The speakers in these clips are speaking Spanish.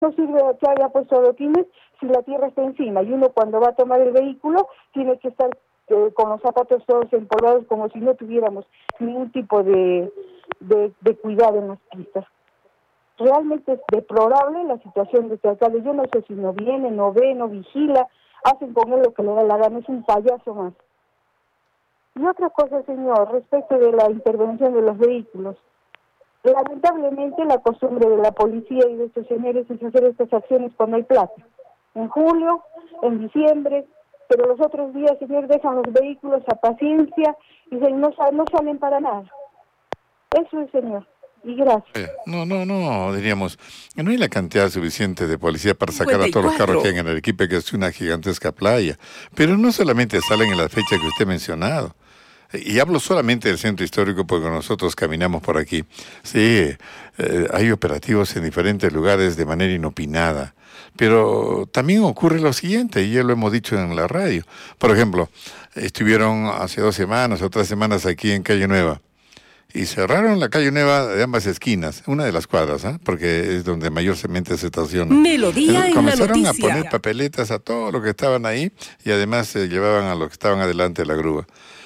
No sirve que haya puesto adoquines si la tierra está encima, y uno cuando va a tomar el vehículo tiene que estar con los zapatos todos empolvados como si no tuviéramos ningún tipo de cuidado en las pistas. Realmente es deplorable la situación de este alcalde. Yo no sé si no viene, no ve, no vigila, hacen con él lo que le da la gana, es un payaso más. Y otra cosa, señor, respecto de la intervención de los vehículos. Lamentablemente la costumbre de la policía y de estos señores es hacer estas acciones cuando hay plata. En julio, en diciembre, pero los otros días, señor, dejan los vehículos a paciencia y no salen para nada. Eso es, señor. Y gracias. No, diríamos, no hay la cantidad suficiente de policía para sacar a todos los carros que hay en Arequipa, que es una gigantesca playa. Pero no solamente salen en la fecha que usted ha mencionado. Y hablo solamente del centro histórico porque nosotros caminamos por aquí. Sí, hay operativos en diferentes lugares de manera inopinada. Pero también ocurre lo siguiente, y ya lo hemos dicho en la radio. Por ejemplo, estuvieron hace 2 semanas o 3 semanas aquí en Calle Nueva. Y cerraron la Calle Nueva de ambas esquinas, una de las cuadras, porque es donde mayormente se estaciona. Melodía en la noticia. Comenzaron a poner papeletas a todo lo que estaban ahí y además se llevaban a los que estaban adelante de la grúa.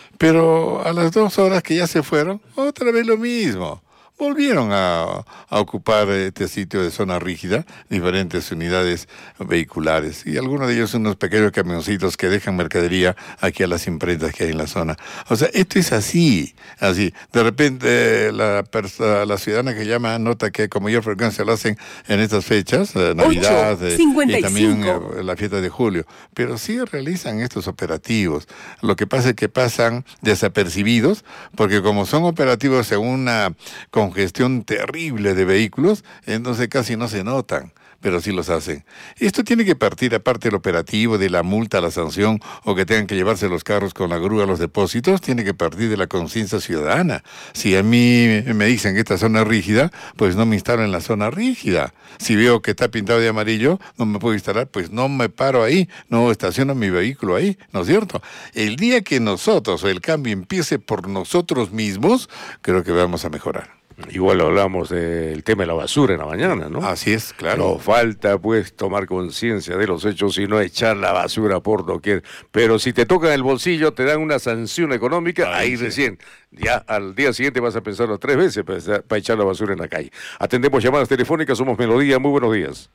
Pero a las 2 horas que ya se fueron, otra vez lo mismo. Volvieron a ocupar este sitio de zona rígida, diferentes unidades vehiculares, y algunos de ellos unos pequeños camioncitos que dejan mercadería aquí a las imprentas que hay en la zona. O sea, esto es así. De repente la ciudadana que llama nota que con mayor frecuencia lo hacen en estas fechas, Navidad y también la fiesta de julio, pero sí realizan estos operativos. Lo que pasa es que pasan desapercibidos, porque como son operativos en una congestión terrible de vehículos, entonces casi no se notan, pero sí los hacen. Esto tiene que partir, aparte del operativo, de la multa, la sanción, o que tengan que llevarse los carros con la grúa a los depósitos, tiene que partir de la conciencia ciudadana. Si a mí me dicen que esta zona es rígida, pues no me instalo en la zona rígida. Si veo que está pintado de amarillo, no me puedo instalar, pues no me paro ahí, no estaciono mi vehículo ahí, ¿no es cierto? El día que nosotros, o el cambio empiece por nosotros mismos, creo que vamos a mejorar. Igual hablamos del tema de la basura en la mañana, ¿no? Así es, claro. Nos falta, pues, tomar conciencia de los hechos y no echar la basura por doquier. Pero si te tocan el bolsillo, te dan una sanción económica, ahí sí. Recién. Ya al día siguiente vas a pensarlo 3 veces para echar la basura en la calle. Atendemos llamadas telefónicas, somos Melodía, muy buenos días.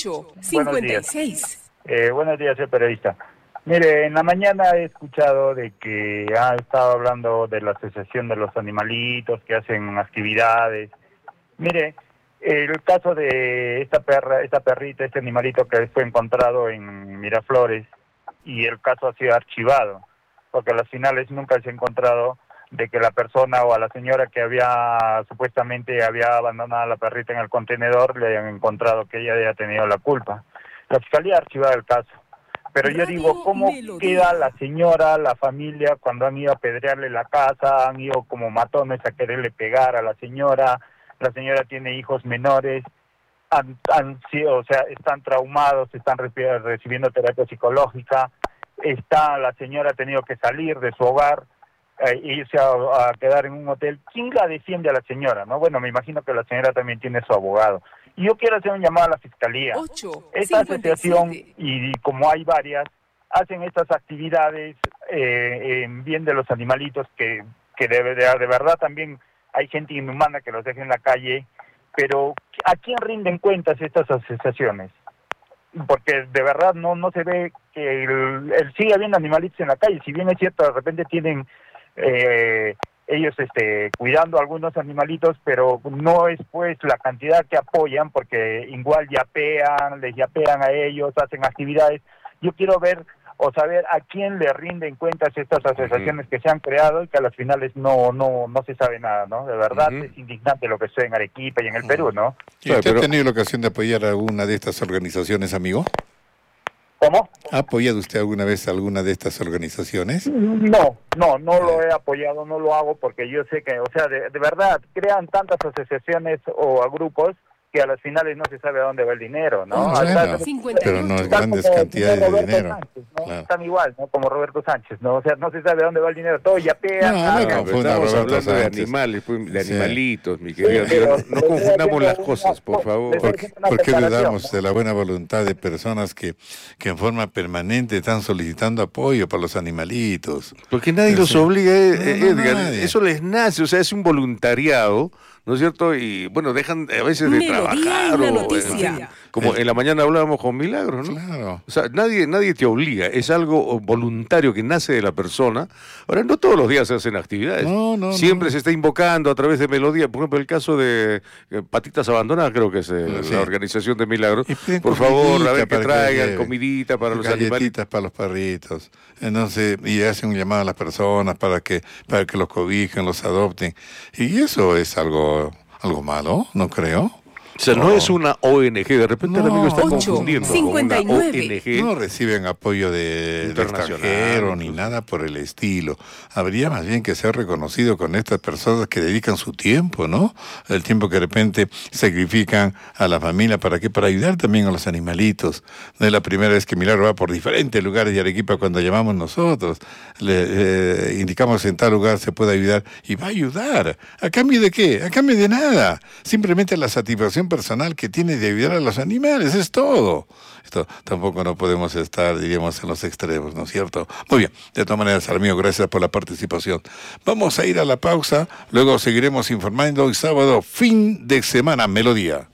8:56. Buenos días, soy periodista. Mire, en la mañana he escuchado de que ha estado hablando de la asociación de los animalitos que hacen actividades. Mire, el caso de esta perrita, este animalito que fue encontrado en Miraflores, y el caso ha sido archivado, porque a las finales nunca se ha encontrado de que la persona o a la señora que supuestamente había abandonado a la perrita en el contenedor, le hayan encontrado que ella haya tenido la culpa. La fiscalía ha archivado el caso. Pero yo digo, ¿cómo queda la señora, la familia, cuando han ido a apedrearle la casa, han ido como matones a quererle pegar a la señora tiene hijos menores, están traumados, están recibiendo terapia psicológica, la señora ha tenido que salir de su hogar, irse a quedar en un hotel? ¿Quién la defiende a la señora, no? Bueno, me imagino que la señora también tiene su abogado. Y yo quiero hacer un llamado a la Fiscalía. Esta asociación, y como hay varias, hacen estas actividades en bien de los animalitos que de verdad también hay gente inhumana que los deja en la calle, pero ¿a quién rinden cuentas estas asociaciones? Porque de verdad no se ve que sigue habiendo animalitos en la calle. Si bien es cierto, de repente tienen ellos cuidando a algunos animalitos, pero no es pues la cantidad que apoyan, porque igual les yapean a ellos, hacen actividades. Yo quiero ver o saber a quién le rinden cuentas estas asociaciones que se han creado y que a las finales no se sabe nada, ¿no? De verdad es indignante lo que sucede en Arequipa y en el Perú, ¿no? ¿Y usted ha tenido la ocasión de apoyar a alguna de estas organizaciones, amigo? ¿Cómo? ¿Ha apoyado usted alguna vez a alguna de estas organizaciones? No lo he apoyado, no lo hago porque yo sé que, de verdad, crean tantas asociaciones o a grupos que a las finales no se sabe a dónde va el dinero, ¿no? Bueno, pero no es grandes cantidades de dinero. Sánchez, ¿no? ¿no? Claro. Están igual, ¿no? Como Roberto Sánchez, ¿no? O sea, no se sabe dónde va el dinero, todo yapean. No, nada. no, No, confunda estamos Roberto hablando de Sánchez. animales, pues, de Sí. animalitos, mi Sí, querido amigo. pero No le estoy confundamos haciendo las cosas, por le favor. estoy ¿Por haciendo una qué comparación, dudamos de ¿no? la buena voluntad de personas que en forma permanente están solicitando apoyo para los animalitos? Porque nadie Sí. los obliga, No, Edgar. nadie. Eso les nace, o sea, es un voluntariado, ¿no es cierto? Y bueno, dejan a veces de Melodía trabajar en la o, noticia. en fin, como en la mañana hablábamos con Milagros, ¿no? Claro. O sea, nadie te obliga, es algo voluntario que nace de la persona. Ahora, no todos los días se hacen actividades. No, Siempre no. se está invocando a través de melodía. Por ejemplo, el caso de Patitas Abandonadas, creo que es Sí. la organización de Milagros. Y piden Por favor, a ver comidita que para que traigan lleven. comidita para los animales. Galletitas para los perritos. Entonces, y hacen un llamado a las personas para que los cobijen, los adopten. Y eso es algo malo, ¿no creo? O sea, no es una ONG, de repente el No. amigo está 8, confundiendo con 59. una ONG. No reciben apoyo de Internacional, extranjero ni incluso. nada por el estilo. Habría más bien que ser reconocido con estas personas que dedican su tiempo, ¿no? El tiempo que de repente sacrifican a la familia, ¿para qué? Para ayudar también a los animalitos. No es la primera vez que Milagro va por diferentes lugares de Arequipa cuando llamamos nosotros. Le indicamos en tal lugar se puede ayudar y va a ayudar. ¿A cambio de qué? A cambio de nada. Simplemente la satisfacción personal que tiene de ayudar a los animales, es todo. Esto tampoco no podemos estar, diríamos, en los extremos, ¿no es cierto? Muy bien, de todas maneras, amigo, gracias por la participación. Vamos a ir a la pausa, luego seguiremos informando hoy sábado, fin de semana, Melodía.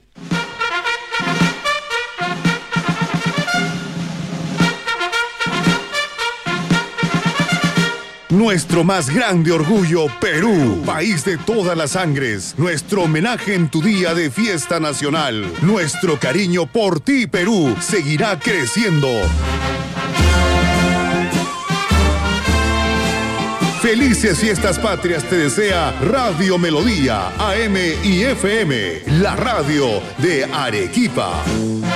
Nuestro más grande orgullo, Perú, país de todas las sangres. Nuestro homenaje en tu día de fiesta nacional. Nuestro cariño por ti, Perú, seguirá creciendo. Felices fiestas patrias te desea Radio Melodía, AM y FM, la radio de Arequipa.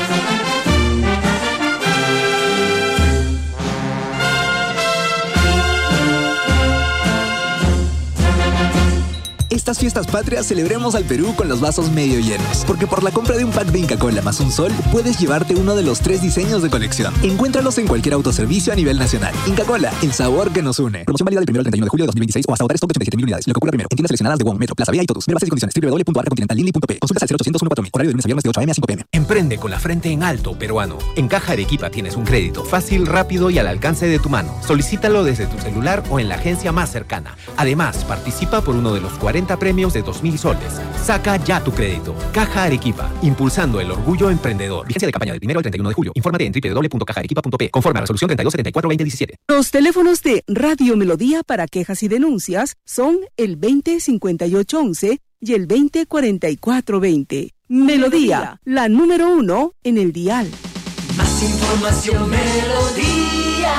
Estas fiestas patrias celebremos al Perú con los vasos medio llenos, porque por la compra de un pack de Inca Kola más un sol, puedes llevarte uno de los 3 diseños de colección. Encuéntralos en cualquier autoservicio a nivel nacional. Inca Kola, el sabor que nos une. Promoción válida del 1 al 31 de julio de 2026 o hasta agotar stock de 87.000 unidades. Lo que ocurra primero. En tiendas seleccionadas de WOM, Metro, Plaza Vía y Totus. Ver bases y condiciones. www.arcacontinentallindy.p. Consultas al 0800 14000. Horario de lunes a viernes de 8 a.m. a 5 p.m. Emprende con la frente en alto, peruano. En Caja Arequipa tienes un crédito fácil, rápido y al alcance de tu mano. Solicítalo desde tu celular o en la agencia más cercana. Además, participa por uno de los 40 premios de 2.000 soles. Saca ya tu crédito. Caja Arequipa, impulsando el orgullo emprendedor. Vigencia de campaña del 1 al 31 de julio. Infórmate en www.cajaarequipa.p. Conforme a resolución 3274/2017. Los teléfonos de Radio Melodía para quejas y denuncias son el 205811 y el 204420. Melodía, la número 1 en el dial. Más información, Melodía.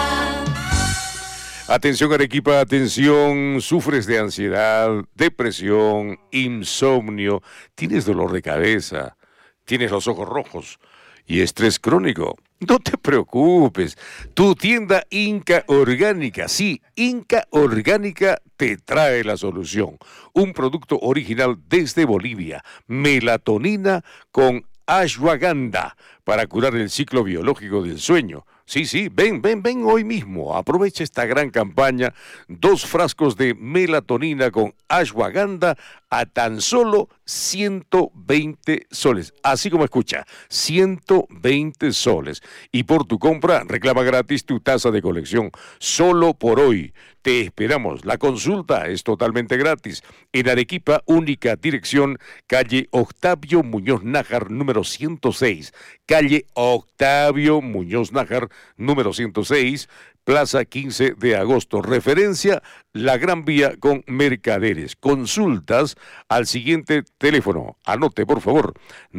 Atención Arequipa, atención, sufres de ansiedad, depresión, insomnio, tienes dolor de cabeza, tienes los ojos rojos y estrés crónico. No te preocupes, tu tienda Inca Orgánica, sí, Inca Orgánica te trae la solución. Un producto original desde Bolivia, melatonina con ashwagandha para curar el ciclo biológico del sueño. Sí, ven hoy mismo. Aprovecha esta gran campaña. 2 frascos de melatonina con ashwagandha a tan solo 120 soles. Así como escucha, 120 soles. Y por tu compra, reclama gratis tu taza de colección. Solo por hoy. Te esperamos. La consulta es totalmente gratis. En Arequipa, única dirección, calle Octavio Muñoz Nájar, número 106. Calle Octavio Muñoz Nájar, número 106, Plaza 15 de agosto. Referencia, la Gran Vía con Mercaderes. Consultas al siguiente teléfono. Anote, por favor,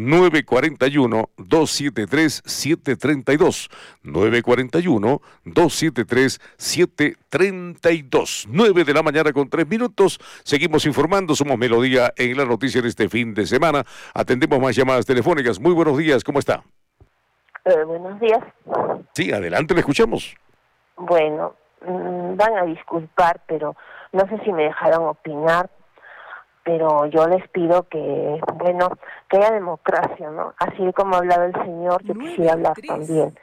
941-273-732. 941-273-732. 9 de la mañana con 3 minutos. Seguimos informando. Somos Melodía en la noticia de este fin de semana. Atendemos más llamadas telefónicas. Muy buenos días. ¿Cómo está? Buenos días. Sí, adelante, le escuchamos. Bueno, van a disculpar, pero no sé si me dejaron opinar, pero yo les pido que, bueno, que haya democracia, ¿no? Así como ha hablado el señor, yo quisiera hablar también.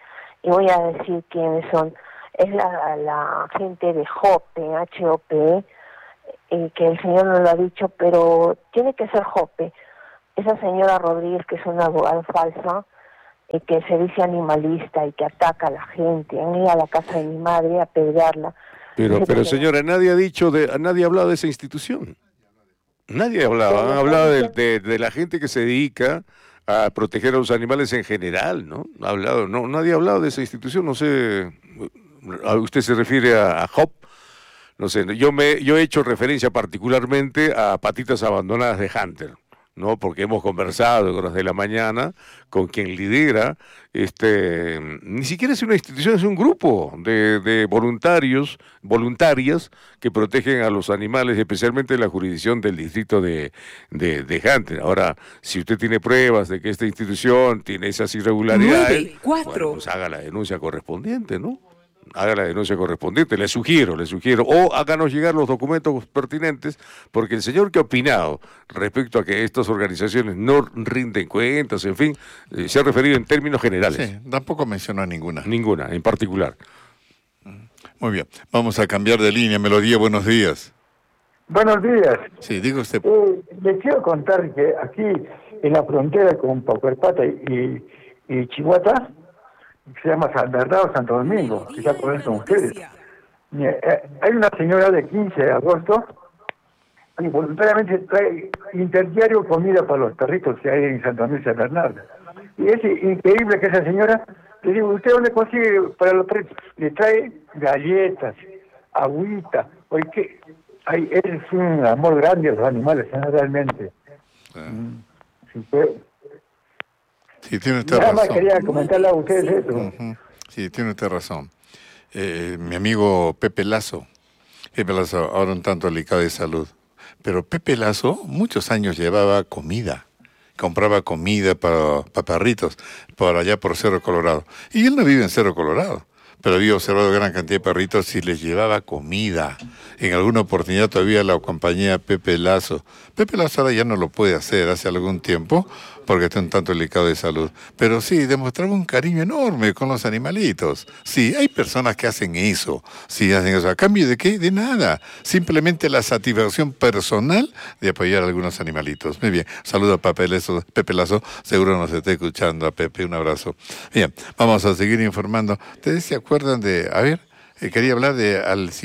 y voy a decir quiénes son. Es la gente de Jope, H-O-P, que el señor no lo ha dicho, pero tiene que ser Jope. Esa señora Rodríguez, que es una abogada falsa, que se dice animalista y que ataca a la gente. Han ido a la casa de mi madre a apedrearla. Pero señora, nadie ha hablado de esa institución. Nadie ha hablado. Han hablado de la gente que se dedica a proteger a los animales en general, ¿no? Nadie ha hablado de esa institución. No sé, ¿usted se refiere a HOP? No sé, yo he hecho referencia particularmente a Patitas Abandonadas de Hunter, ¿no? Porque hemos conversado en horas de la mañana con quien lidera, ni siquiera es una institución, es un grupo de voluntarias que protegen a los animales, especialmente en la jurisdicción del distrito de Hunter. Ahora, si usted tiene pruebas de que esta institución tiene esas irregularidades, bueno, pues haga la denuncia correspondiente, ¿no? Haga la denuncia correspondiente, le sugiero, o háganos llegar los documentos pertinentes, porque el señor que ha opinado respecto a que estas organizaciones no rinden cuentas, en fin, se ha referido en términos generales. Sí, tampoco mencionó ninguna. Ninguna, en particular. Muy bien, vamos a cambiar de línea. Melodía, buenos días. Buenos días. Sí, diga usted. Le quiero contar que aquí, en la frontera con Paucarpata y Chihuahua, se llama San Bernardo, Santo Domingo, que ya conocen ustedes. Hay una señora de 15 de agosto y voluntariamente trae interdiario comida para los perritos que hay en Santo Domingo y San Bernardo. Y es increíble que esa señora, le digo, ¿usted dónde consigue para los perritos? Le trae galletas, agüita, porque es un amor grande a los animales, realmente. Sí, tiene usted Nada razón. más quería comentarle a ustedes eso. Sí, tiene usted razón. Mi amigo Pepe Lazo, ahora un tanto delicado de salud, pero Pepe Lazo muchos años llevaba comida, compraba comida para perritos por allá por Cerro Colorado. Y él no vive en Cerro Colorado, pero había observado gran cantidad de perritos y les llevaba comida. En alguna oportunidad todavía la compañía Pepe Lazo. Pepe Lazo ahora ya no lo puede hacer hace algún tiempo porque está un tanto delicado de salud. Pero sí, demostraba un cariño enorme con los animalitos. Sí, hay personas que hacen eso. Sí, hacen eso. ¿A cambio de qué? De nada. Simplemente la satisfacción personal de apoyar a algunos animalitos. Muy bien. Saludo a Pepe Lazo. Seguro nos está escuchando a Pepe. Un abrazo. Bien, vamos a seguir informando. ¿Ustedes se acuerdan de... A ver, quería hablar de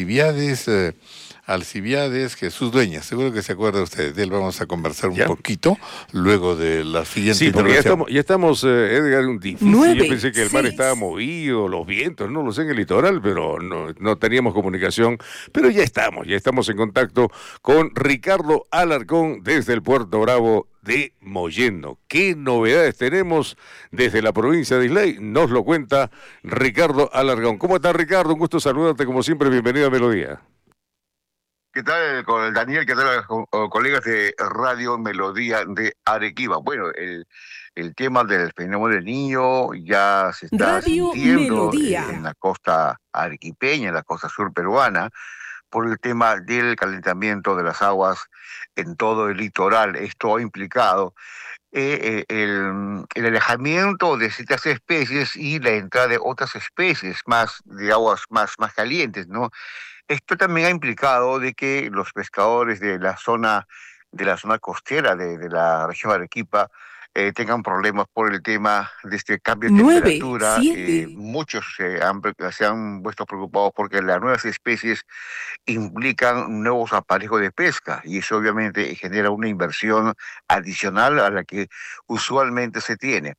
Alcibiades Jesús Dueñas, seguro que se acuerda usted de él. Vamos a conversar un poquito luego de la siguiente intervención. Porque ya estamos, Edgar, un difícil. 9, yo pensé que el mar 6. estaba movido, los vientos, no lo sé en el litoral, pero no teníamos comunicación. Pero ya estamos en contacto con Ricardo Alarcón desde el Puerto Bravo de Mollendo. ¿Qué novedades tenemos desde la provincia de Islay? Nos lo cuenta Ricardo Alarcón. ¿Cómo está, Ricardo? Un gusto saludarte como siempre. Bienvenido a Melodía. ¿Qué tal, con el Daniel? ¿Qué tal, colegas de Radio Melodía de Arequipa? Bueno, el tema del fenómeno del Niño ya se está sintiendo en la costa arequipeña, en la costa sur peruana, por el tema del calentamiento de las aguas en todo el litoral. Esto ha implicado el alejamiento de ciertas especies y la entrada de otras especies de aguas más calientes, ¿no? Esto también ha implicado de que los pescadores de la zona costera de la región de Arequipa tengan problemas por el tema de este cambio de temperatura. 7. Muchos se han puesto preocupados porque las nuevas especies implican nuevos aparejos de pesca y eso obviamente genera una inversión adicional a la que usualmente se tiene.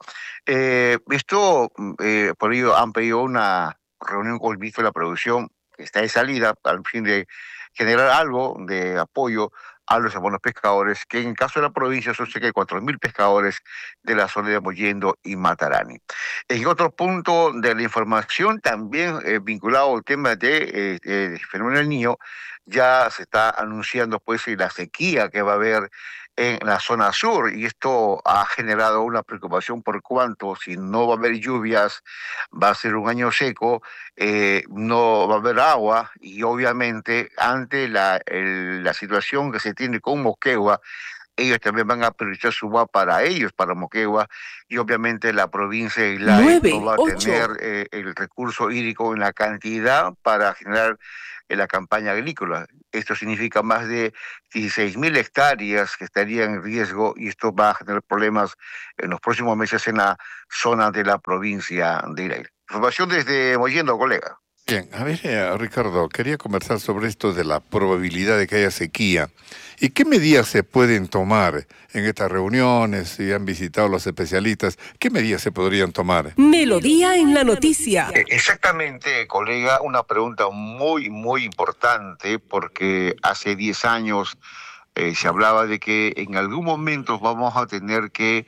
Por ello han pedido una reunión con el ministro de la Producción, que está de salida, al fin de generar algo de apoyo a los hermanos pescadores, que en el caso de la provincia son cerca de 4.000 pescadores de la zona de Mollendo y Matarani. En otro punto de la información, también vinculado al tema de fenómeno del Niño, ya se está anunciando pues la sequía que va a haber en la zona sur, y esto ha generado una preocupación por cuanto, si no va a haber lluvias, va a ser un año seco, no va a haber agua, y obviamente ante la situación que se tiene con Moquegua, ellos también van a priorizar su agua para ellos, para Moquegua, y obviamente la provincia de Islay no va a tener el recurso hídrico en la cantidad para generar la campaña agrícola. Esto significa más de 16.000 hectáreas que estarían en riesgo, y esto va a generar problemas en los próximos meses en la zona de la provincia de Islay. Información desde Mollendo, colega. Bien, a ver, Ricardo, quería conversar sobre esto de la probabilidad de que haya sequía. ¿Y qué medidas se pueden tomar en estas reuniones? Si han visitado los especialistas, ¿qué medidas se podrían tomar? Melodía en la noticia. Exactamente, colega, una pregunta muy, muy importante, porque hace 10 años se hablaba de que en algún momento vamos a tener que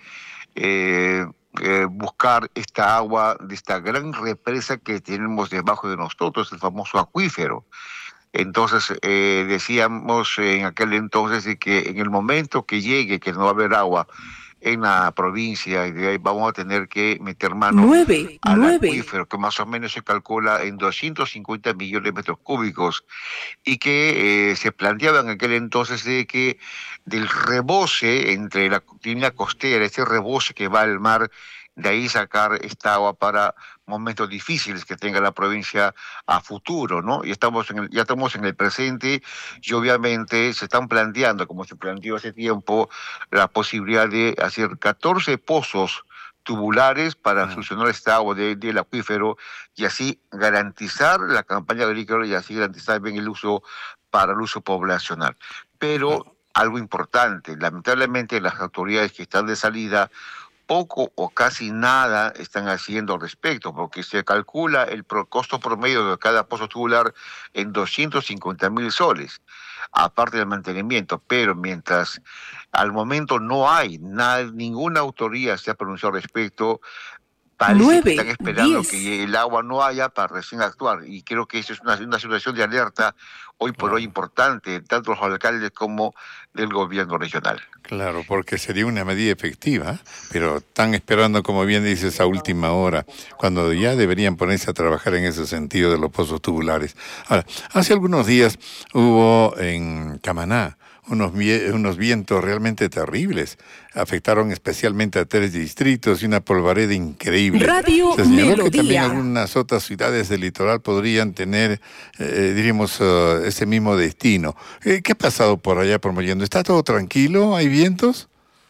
buscar esta agua de esta gran represa que tenemos debajo de nosotros, el famoso acuífero. Entonces decíamos en aquel entonces de que en el momento que llegue, que no va a haber agua en la provincia, y de ahí vamos a tener que meter mano al acuífero, que más o menos se calcula en 250 millones de metros cúbicos, y que se planteaba en aquel entonces de que del rebose entre la línea costera, ese rebose que va al mar, de ahí sacar esta agua para momentos difíciles que tenga la provincia a futuro, ¿no? Y ya estamos en el presente, y obviamente se están planteando, como se planteó hace tiempo, la posibilidad de hacer 14 pozos tubulares para solucionar esta agua del acuífero, y así garantizar la campaña agrícola, y así garantizar bien el uso para el uso poblacional. Pero algo importante, lamentablemente las autoridades que están de salida poco o casi nada están haciendo al respecto, porque se calcula el costo promedio de cada pozo tubular en 250.000 soles, aparte del mantenimiento. Pero mientras al momento no hay ninguna autoridad se ha pronunciado al respecto, parece que están esperando que el agua no haya para recién actuar, y creo que eso es una situación de alerta hoy por hoy importante, tanto los alcaldes como del gobierno regional. Claro, porque sería una medida efectiva, pero están esperando, como bien dices, a última hora, cuando ya deberían ponerse a trabajar en ese sentido de los pozos tubulares. Ahora, hace algunos días hubo en Camaná unos vientos realmente terribles. Afectaron especialmente a 3 distritos y una polvareda increíble. Radio Se señaló Melodía. que también algunas otras ciudades del litoral podrían tener, diríamos, ese mismo destino. ¿Qué ha pasado por allá, por Mollendo? ¿Está todo tranquilo? ¿Hay vientos?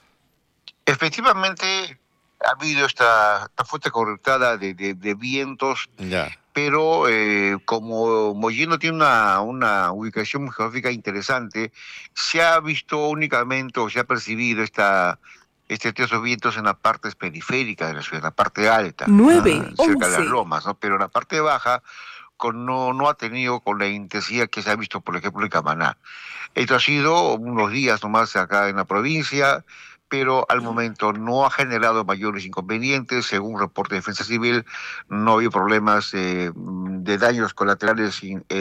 Efectivamente, ha habido esta fuerte correctada de vientos. Ya. Pero como Mollendo tiene una ubicación geográfica interesante, se ha visto únicamente, o se ha percibido estos vientos en las partes periféricas de la ciudad, en la parte alta, 9, cerca de 11. las lomas, ¿no? Pero en la parte baja no ha tenido con la intensidad que se ha visto, por ejemplo, en Camaná. Esto ha sido unos días nomás acá en la provincia, pero al momento no ha generado mayores inconvenientes. Según reporte de Defensa Civil, no había problemas de daños colaterales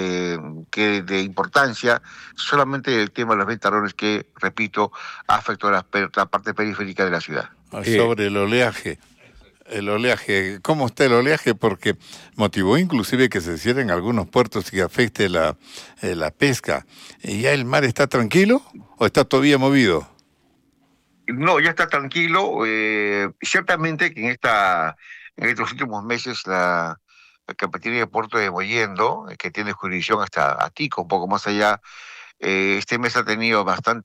que de importancia, solamente el tema de los ventarrones que, repito, afectó a la parte periférica de la ciudad. Sobre el oleaje. El oleaje, ¿cómo está el oleaje? Porque motivó inclusive que se cierren algunos puertos y que afecte la pesca. ¿Y ya el mar está tranquilo o está todavía movido? No, ya está tranquilo. Ciertamente que en estos últimos meses la Capitanía de Puerto de Mollendo, que tiene jurisdicción hasta Atico, un poco más allá, este mes ha tenido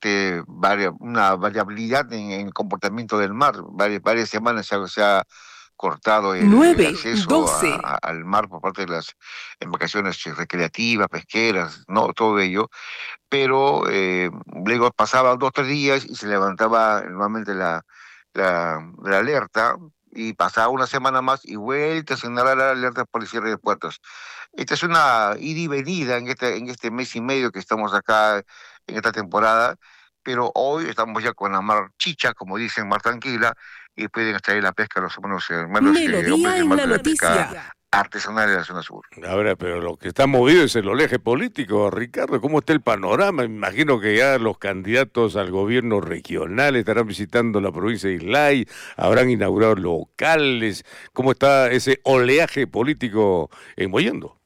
una variabilidad en el comportamiento del mar. Varias semanas se ha cortado el acceso al mar por parte de las embarcaciones recreativas, pesqueras, no todo ello, pero luego pasaban 2 o 3 días y se levantaba nuevamente la alerta, y pasaba una semana más y vuelta a sonar la alerta por el cierre de puertos. Esta es una ida y venida en este mes y medio que estamos acá en esta temporada, pero hoy estamos ya con la mar chicha, como dicen, mar tranquila, y pueden extraer la pesca los hermanos Melodía en la noticia. Artesanal de la zona sur. Ahora, pero lo que está movido es el oleaje político, Ricardo. ¿Cómo está el panorama? Me imagino que ya los candidatos al gobierno regional estarán visitando la provincia de Islay, habrán inaugurado locales. ¿Cómo está ese oleaje político en Mollendo?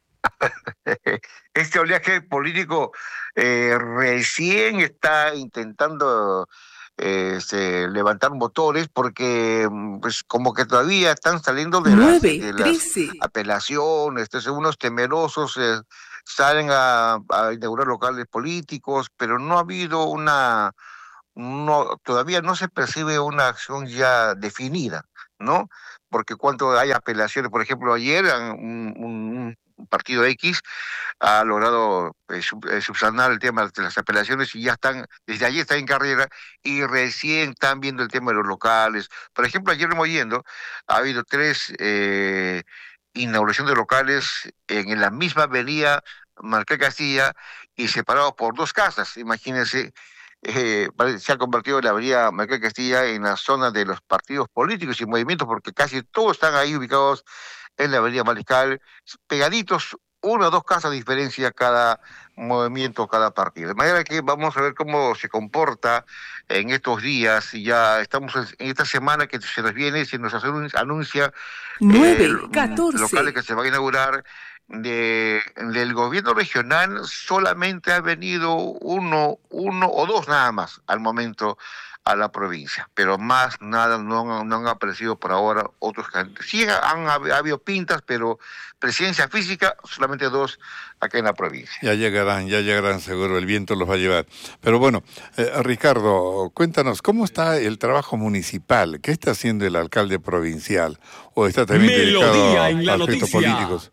Este oleaje político recién está intentando se levantaron motores porque pues como que todavía están saliendo de las apelaciones, entonces unos temerosos salen a inaugurar locales políticos, pero no ha habido todavía no se percibe una acción ya definida, ¿no? Porque cuando hay apelaciones, por ejemplo, ayer un partido X ha logrado subsanar el tema de las apelaciones y ya desde allí están en carrera y recién están viendo el tema de los locales. Por ejemplo, ayer oyendo, ha habido 3 inauguraciones de locales en la misma avenida Marqués Castilla y separados por 2 casas, imagínense. Se ha convertido la avenida Marqués Castilla en la zona de los partidos políticos y movimientos, porque casi todos están ahí ubicados en la avenida Mariscal, pegaditos, 1 o 2 casas de diferencia cada movimiento, cada partido. De manera que vamos a ver cómo se comporta en estos días. Ya estamos en esta semana que se nos viene, se nos anuncia 9-14 locales que se van a inaugurar. Del gobierno regional solamente ha venido uno o 2 nada más al momento a la provincia, pero más nada, no han aparecido por ahora otros candidatos. Sí ha habido pintas, pero presencia física solamente 2 acá en la provincia. Ya llegarán seguro, el viento los va a llevar. Pero bueno, Ricardo, cuéntanos, ¿cómo está el trabajo municipal? ¿Qué está haciendo el alcalde provincial? ¿O está también dedicado a aspectos políticos?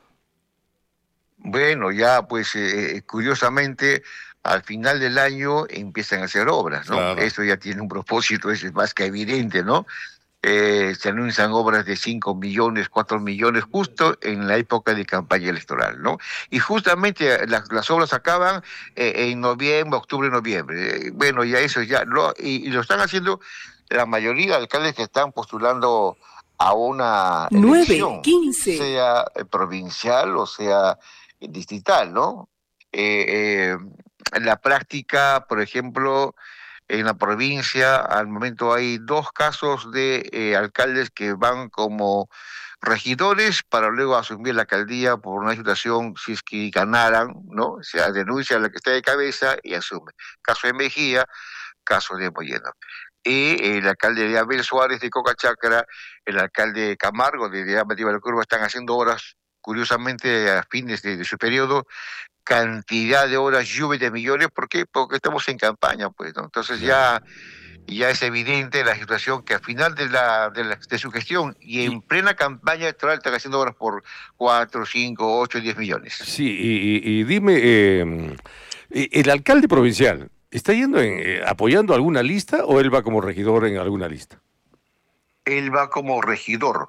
Bueno, ya pues curiosamente al final del año empiezan a hacer obras, ¿no? Claro. Eso ya tiene un propósito, es más que evidente, ¿no? Se anuncian obras de 5 millones, 4 millones justo en la época de campaña electoral, ¿no? Y justamente las obras acaban en noviembre, octubre, noviembre. Bueno, ya eso ya, y lo están haciendo la mayoría de alcaldes que están postulando a una elección, 9-15 sea provincial o sea distrital, ¿no? En la práctica, por ejemplo, en la provincia, al momento hay 2 casos de alcaldes que van como regidores para luego asumir la alcaldía por una situación, si es que ganaran, ¿no? O sea, denuncia a la que está de cabeza y asume. Caso de Mejía, caso de Moyeno. Y el alcalde de Abel Suárez de Coca Chacra, el alcalde de Camargo de Amativa de la Curva están haciendo obras, curiosamente, a fines de su periodo, cantidad de horas, lluvia de millones. ¿Por qué? Porque estamos en campaña, pues, ¿no? Entonces ya es evidente la situación que al final de su gestión y en plena campaña electoral están haciendo obras por 4, 5, 8, 10 millones. Sí, y dime, ¿el alcalde provincial está yendo apoyando alguna lista o él va como regidor en alguna lista? Él va como regidor.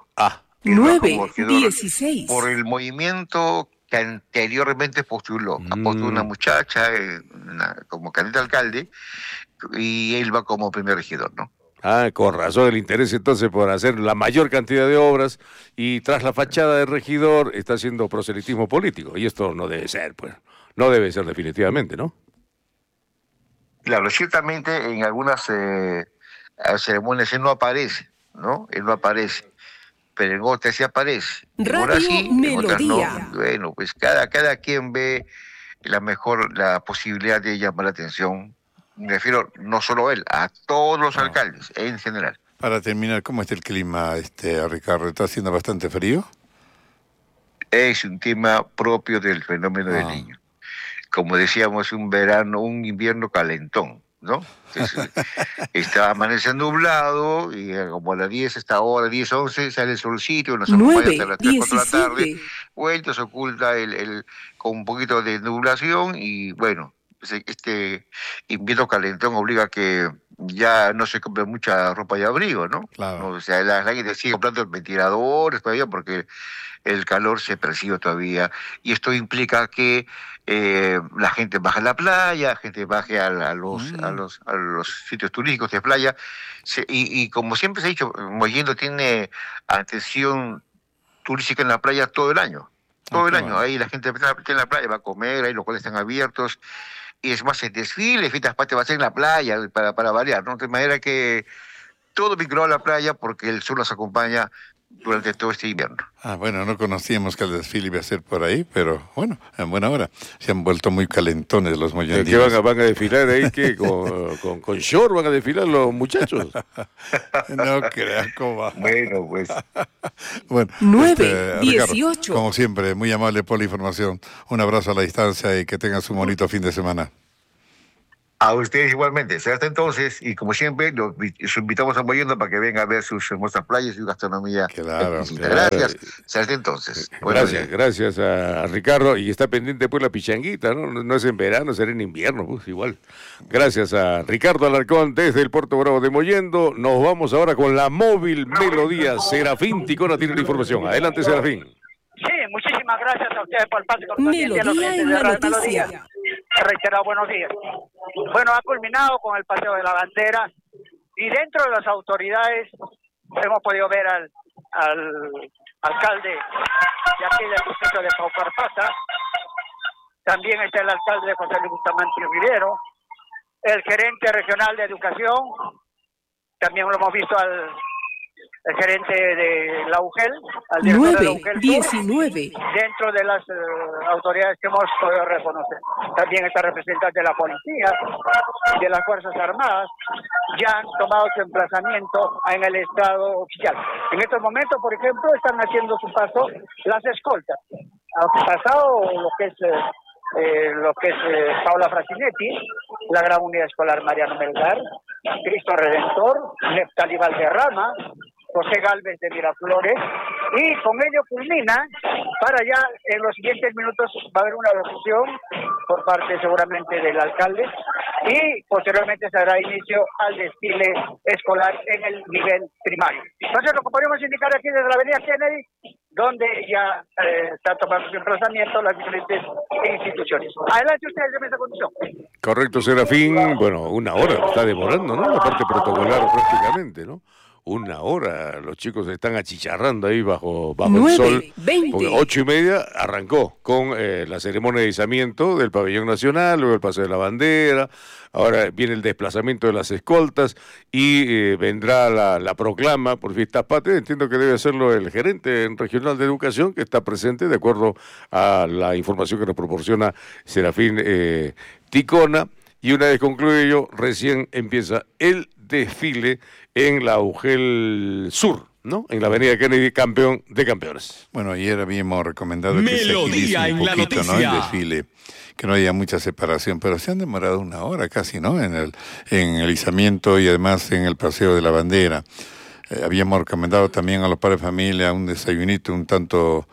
9-16 por el movimiento que anteriormente postuló. Postuló una muchacha como candidato a alcalde y él va como primer regidor, ¿no? Con razón el interés entonces por hacer la mayor cantidad de obras y tras la fachada de regidor está haciendo proselitismo político y esto no debe ser, pues, no debe ser definitivamente, ¿no? Claro, ciertamente en algunas ceremonias él no aparece, ¿no? Él no aparece. Pero en otras sí aparece. Radio sí, Melodía. No. Bueno, pues cada quien ve la posibilidad de llamar la atención. Me refiero no solo a él, a todos los alcaldes en general. Para terminar, ¿cómo está el clima, Ricardo? ¿Está haciendo bastante frío? Es un tema propio del fenómeno del Niño. Como decíamos, un invierno calentón, ¿no? Entonces, está amaneciendo nublado y como a las 10, esta hora, 10, 11, sale el solcito, nos acompaña hasta las 3, 4 de la tarde, vuelta, se oculta con un poquito de nublación y bueno, este invierno calentón obliga a que ya no se compre mucha ropa de abrigo, ¿no? Claro. O sea, la gente sigue comprando ventiladores todavía porque el calor se percibe todavía y esto implica que la gente baje a la playa, la gente baje a los sitios turísticos de playa y como siempre se ha dicho, Mollendo tiene atención turística en la playa todo el año. Todo el año, ahí la gente está en la playa, va a comer, ahí los cuales están abiertos, y es más, el desfile, fiestas patrias va a ser en la playa, para variar, ¿no? De manera que todo vinculado a la playa, porque el sol nos acompaña durante todo este invierno. Bueno, no conocíamos que el desfile iba a ser por ahí, pero bueno, en buena hora. Se han vuelto muy calentones los moyandinos. ¿Qué van a desfilar ahí? ¿Qué? ¿Con short van a desfilar los muchachos? No creas cómo va. Bueno, pues. Bueno, 9:18. Ricardo, como siempre, muy amable por la información. Un abrazo a la distancia y que tengas un bonito fin de semana. A ustedes igualmente. Será hasta entonces, y como siempre, los invitamos a Mollendo para que vengan a ver sus hermosas playas y su gastronomía. Claro. Gracias. Será hasta entonces. Gracias a Ricardo. Y está pendiente pues la pichanguita, ¿no? No es en verano, será en invierno, pues igual. Gracias a Ricardo Alarcón desde el Puerto Bravo de Mollendo. Nos vamos ahora con la móvil Melodía. Serafín Ticona tiene la información. Adelante, Serafín. Sí, muchísimas gracias a ustedes por el pase con Melodía en la noticia. Reiterado buenos días. Bueno, ha culminado con el paseo de la bandera y dentro de las autoridades hemos podido ver al alcalde de aquí del distrito de Paucarpata. También está el alcalde José Luis Bustamante Rivero, el gerente regional de educación. También lo hemos visto al gerente de la UGEL, al director de la UGEL 9:19. dentro de las autoridades que hemos podido reconocer. También está representante de la policía, de las Fuerzas Armadas, ya han tomado su emplazamiento en el estado oficial. En estos momentos, por ejemplo, están haciendo su paso las escoltas. Ha pasado lo que es Paula Francinetti, la Gran Unidad Escolar Mariano Melgar, Cristo Redentor, Neftali Valderrama, José Gálvez de Miraflores, y con ello culmina para ya en los siguientes minutos va a haber una locución por parte seguramente del alcalde y posteriormente se dará inicio al desfile escolar en el nivel primario. Entonces lo que podemos indicar aquí desde la avenida Kennedy, donde ya está tomando su emplazamiento las diferentes instituciones. Adelante ustedes de esa condición. Correcto, Serafín. Bueno, una hora está demorando, ¿no? La parte protocolar prácticamente, ¿no? Una hora, los chicos están achicharrando ahí bajo el sol. 9:20. Porque 8:30 arrancó con la ceremonia de izamiento del pabellón nacional, luego el paseo de la bandera, ahora viene el desplazamiento de las escoltas y vendrá la proclama por Fiestas Patrias. Entiendo que debe hacerlo el gerente regional de educación, que está presente de acuerdo a la información que nos proporciona Serafín Ticona. Y una vez concluye ello, recién empieza el desfile en la UGEL Sur, ¿no? En la avenida Kennedy, campeón de campeones. Bueno, ayer habíamos recomendado que se agilice un poquito, ¿no? El desfile, que no haya mucha separación, pero se han demorado una hora casi, ¿no? En el izamiento y además en el paseo de la bandera. Habíamos recomendado también a los padres de familia un desayunito un tanto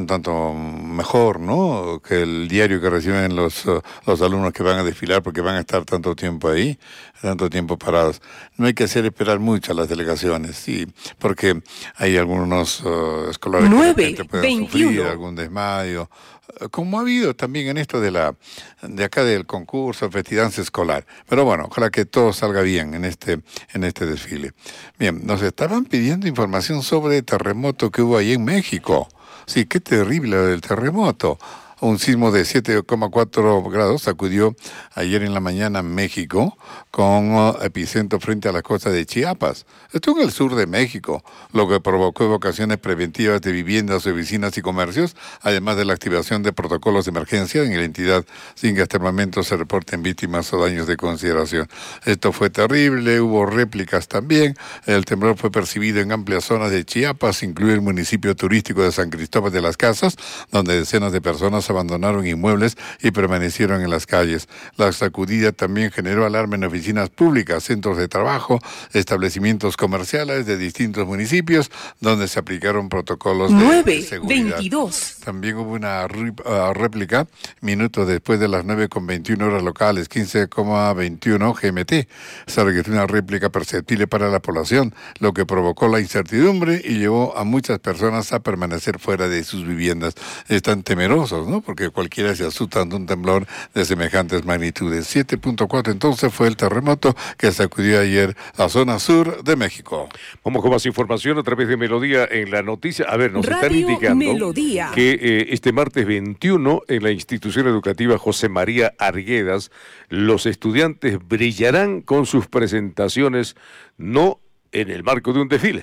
mejor, ¿no? Que el diario que reciben los alumnos que van a desfilar, porque van a estar tanto tiempo ahí, tanto tiempo parados. No hay que hacer esperar mucho a las delegaciones, sí, porque hay algunos escolares que de repente pueden sufrir algún desmayo, como ha habido también en esto de acá del concurso, festidanza escolar. Pero bueno, ojalá que todo salga bien en este desfile. Bien, nos estaban pidiendo información sobre el terremoto que hubo ahí en México. Sí, qué terrible el terremoto. Un sismo de 7,4 grados sacudió ayer en la mañana México, con epicentro frente a la costa de Chiapas. Esto en el sur de México, lo que provocó evacuaciones preventivas de viviendas, oficinas y comercios, además de la activación de protocolos de emergencia en la entidad, sin que hasta el momento se reporten víctimas o daños de consideración. Esto fue terrible, hubo réplicas también. El temblor fue percibido en amplias zonas de Chiapas, incluye el municipio turístico de San Cristóbal de las Casas, donde decenas de personas abandonaron inmuebles y permanecieron en las calles. La sacudida también generó alarma en oficinas públicas, centros de trabajo, establecimientos comerciales de distintos municipios, donde se aplicaron protocolos de seguridad. 9:22. También hubo una réplica minutos después de las 9:21 horas locales, 15,21 GMT. Se registró una réplica perceptible para la población, lo que provocó la incertidumbre y llevó a muchas personas a permanecer fuera de sus viviendas. Están temerosos, ¿no? Porque cualquiera se asusta ante un temblor de semejantes magnitudes. 7.4 entonces fue el terremoto que sacudió ayer la zona sur de México. Vamos con más información a través de Melodía en la noticia. A ver, nos están indicando Melodía. que este martes 21 en la institución educativa José María Arguedas, los estudiantes brillarán con sus presentaciones no en el marco de un desfile,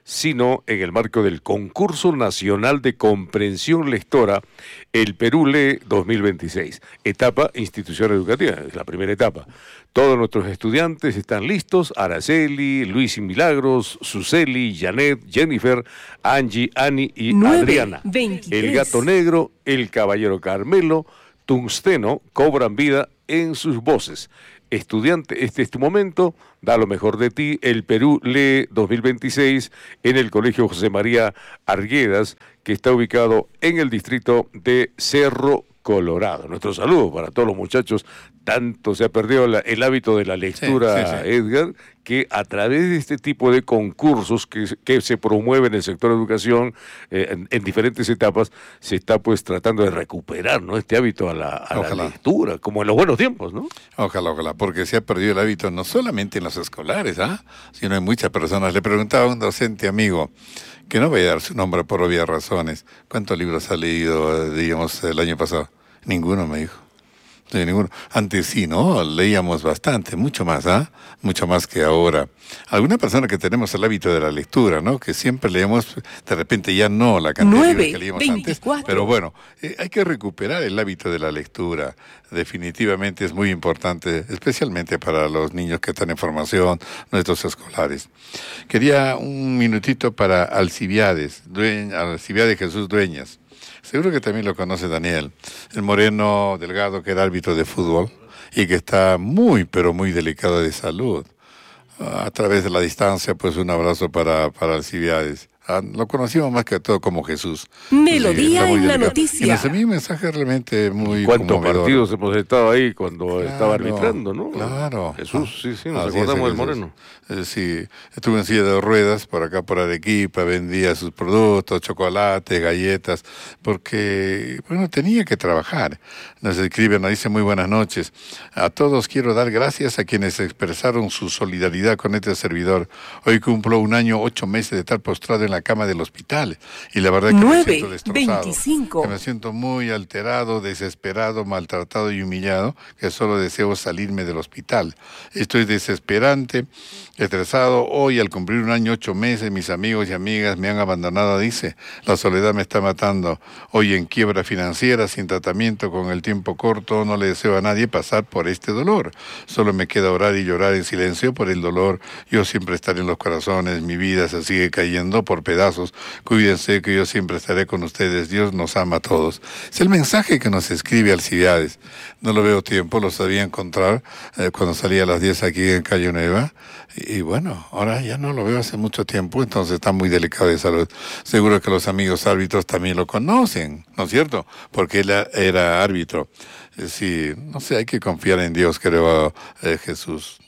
sino en el marco del Concurso Nacional de Comprensión Lectora, el Perú Lee 2026. Etapa institución educativa, es la primera etapa. Todos nuestros estudiantes están listos: Araceli, Luis y Milagros, Suseli, Janet, Jennifer, Angie, Ani y 9, Adriana. 23. El Gato Negro, el Caballero Carmelo, Tungsteno cobran vida en sus voces. Estudiante, este es tu momento, da lo mejor de ti. El Perú Lee 2026 en el Colegio José María Arguedas, que está ubicado en el distrito de Cerro Colorado. Nuestro saludo para todos los muchachos. Tanto se ha perdido el hábito de la lectura, sí. Edgar, que a través de este tipo de concursos que se promueven en el sector de educación en diferentes etapas, se está pues tratando de recuperar, ¿no?, este hábito a la lectura, como en los buenos tiempos, ¿no? Ojalá, porque se ha perdido el hábito no solamente en los escolares, sino en muchas personas. Le preguntaba a un docente amigo, que no voy a dar su nombre por obvias razones, ¿cuántos libros ha leído, digamos, el año pasado? Ninguno, me dijo. Sí, ninguno. Antes sí, ¿no? Leíamos bastante, mucho más que ahora. Alguna persona que tenemos el hábito de la lectura, ¿no? Que siempre leemos, de repente ya no la cantidad de libros que leíamos 24. Antes. Pero bueno, hay que recuperar el hábito de la lectura. Definitivamente es muy importante, especialmente para los niños que están en formación, nuestros escolares. Quería un minutito para Alcibiades Jesús Dueñas. Seguro que también lo conoce Daniel, el moreno delgado que era árbitro de fútbol y que está muy, pero muy delicado de salud. A través de la distancia, pues un abrazo para Alcibiades. Lo conocimos más que todo como Jesús. Melodía en la noticia. Y nos envió un mensaje realmente muy ¿Cuántos conmovedor. partidos hemos estado ahí cuando estaba arbitrando, no? Claro. Jesús, sí, nos acordamos del moreno. Sí, estuvo en silla de ruedas por acá por Arequipa, vendía sus productos, chocolates, galletas, porque, bueno, tenía que trabajar. Nos escribe, nos dice: muy buenas noches. A todos quiero dar gracias a quienes expresaron su solidaridad con este servidor. Hoy cumplo 1 año, 8 meses de estar postrado en la cama del hospital y la verdad que 9, me siento destrozado, 25. que me siento muy alterado, desesperado, maltratado y humillado, que solo deseo salirme del hospital. Estoy desesperante, estresado. Hoy, al cumplir 1 año, 8 meses, mis amigos y amigas me han abandonado, dice. La soledad me está matando. Hoy en quiebra financiera, sin tratamiento, con el tiempo corto, no le deseo a nadie pasar por este dolor. Solo me queda orar y llorar en silencio por el dolor. Yo siempre estaré en los corazones, mi vida se sigue cayendo por pedazos. Cuídense que yo siempre estaré con ustedes. Dios nos ama a todos. Es el mensaje que nos escribe Alcibiades. No lo veo tiempo, lo sabía encontrar cuando salía a las 10 aquí en Calle Nueva. Y bueno, ahora ya no lo veo hace mucho tiempo, entonces está muy delicado de salud. Seguro que los amigos árbitros también lo conocen, ¿no es cierto? Porque él era árbitro. Sí, no sé, hay que confiar en Dios, creo, Jesús.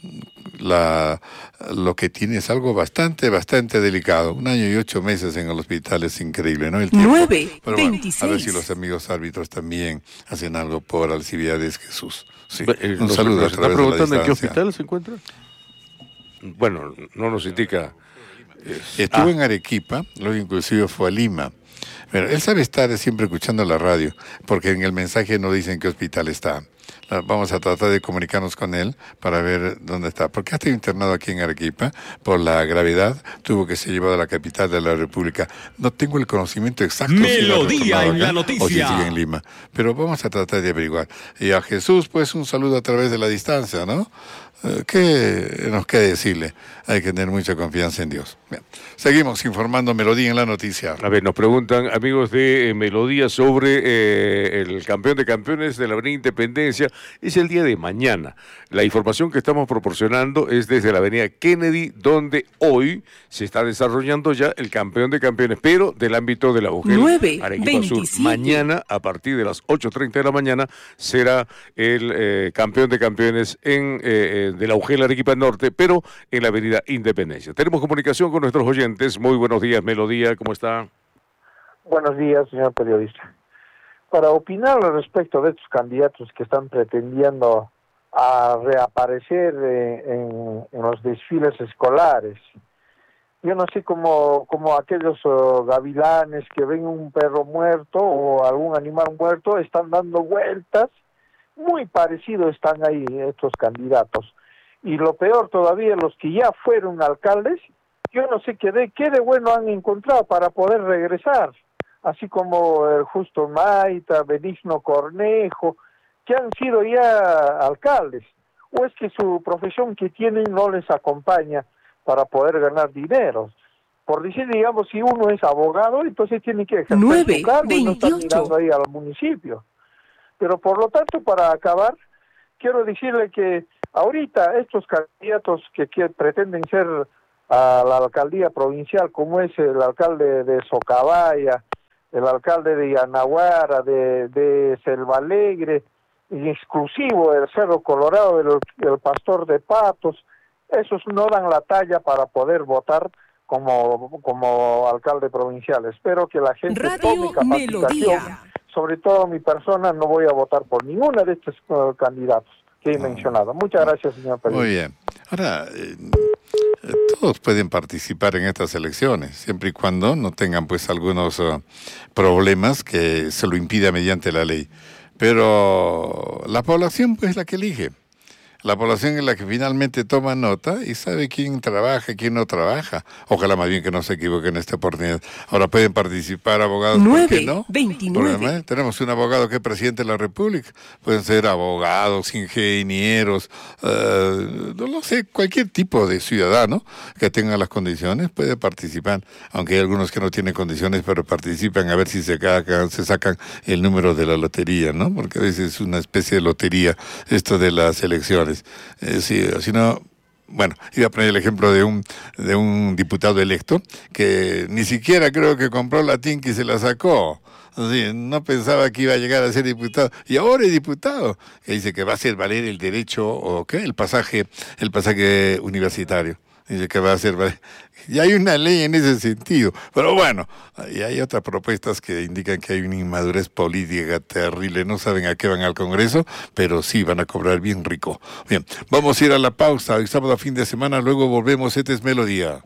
Lo que tiene es algo bastante delicado. 1 año y 8 meses en el hospital es increíble, ¿no? El tiempo. 9, pero 26. Bueno, a ver si los amigos árbitros también hacen algo por Alcibiades Jesús. Sí. Un saludo a través de la distancia. ¿Está preguntando en qué hospital se encuentra? Bueno, no nos indica. Estuvo en Arequipa, luego inclusive fue a Lima. Pero él sabe estar siempre escuchando la radio, porque en el mensaje no dicen qué hospital está. Vamos a tratar de comunicarnos con él para ver dónde está. Porque ha estado internado aquí en Arequipa por la gravedad. Tuvo que ser llevado a la capital de la República. No tengo el conocimiento exacto. Melodía en la noticia. O si sigue en Lima. Pero vamos a tratar de averiguar. Y a Jesús, pues, un saludo a través de la distancia, ¿no? ¿Qué nos queda decirle? Hay que tener mucha confianza en Dios. Bien. Seguimos informando Melodía en la noticia. A ver, nos preguntan amigos de Melodía sobre el campeón de campeones de la Avenida Independencia. Es el día de mañana. La información que estamos proporcionando es desde la Avenida Kennedy, donde hoy se está desarrollando ya el campeón de campeones, pero del ámbito de la UGEL Arequipa Sur. Mañana, a partir de las 8:30 de la mañana, será el campeón de campeones de la UGEL Arequipa Norte, pero en la Avenida Independencia. Tenemos comunicación con nuestros oyentes. Muy buenos días, Melodía, ¿cómo está? Buenos días, señor periodista. Para opinar al respecto de estos candidatos que están pretendiendo a reaparecer en los desfiles escolares, yo no sé cómo aquellos gavilanes que ven un perro muerto o algún animal muerto están dando vueltas, muy parecidos están ahí estos candidatos. Y lo peor todavía, los que ya fueron alcaldes yo no sé qué de bueno han encontrado para poder regresar, así como el Justo Maita, Benigno Cornejo, que han sido ya alcaldes, o es que su profesión que tienen no les acompaña para poder ganar dinero. Por decir, digamos, si uno es abogado, entonces tiene que ejercer su cargo y no estar mirando ahí al municipio. Pero por lo tanto, para acabar, quiero decirle que ahorita estos candidatos que pretenden ser a la alcaldía provincial, como es el alcalde de Socabaya, el alcalde de Yanaguara, de Selva Alegre, y exclusivo del Cerro Colorado, del Pastor de Patos, esos no dan la talla para poder votar como alcalde provincial. Espero que la gente tome capacitación, sobre todo mi persona, no voy a votar por ninguna de estos candidatos que he mencionado. Muchas gracias, señor presidente. Muy bien. Ahora, todos pueden participar en estas elecciones, siempre y cuando no tengan pues algunos problemas que se lo impida mediante la ley. Pero la población pues es la que elige. La población es la que finalmente toma nota y sabe quién trabaja, quién no trabaja. Ojalá más bien que no se equivoquen en esta oportunidad. Ahora pueden participar abogados, ¿por qué no? 29. Porque tenemos un abogado que es presidente de la República. Pueden ser abogados, ingenieros, no lo sé, cualquier tipo de ciudadano que tenga las condiciones puede participar. Aunque hay algunos que no tienen condiciones, pero participan a ver si se sacan el número de la lotería, ¿no? Porque a veces es una especie de lotería esto de las elecciones. Si no, bueno, iba a poner el ejemplo de un diputado electo que ni siquiera creo que compró la tinca y se la sacó. Así, no pensaba que iba a llegar a ser diputado y ahora es diputado, que dice que va a hacer valer el derecho o qué, el pasaje universitario. Dice que va a hacer valer. Y hay una ley en ese sentido. Pero bueno, y hay otras propuestas que indican que hay una inmadurez política terrible. No saben a qué van al Congreso, pero sí van a cobrar bien rico. Bien, vamos a ir a la pausa. Hoy sábado a fin de semana, luego volvemos. Este es Melodía.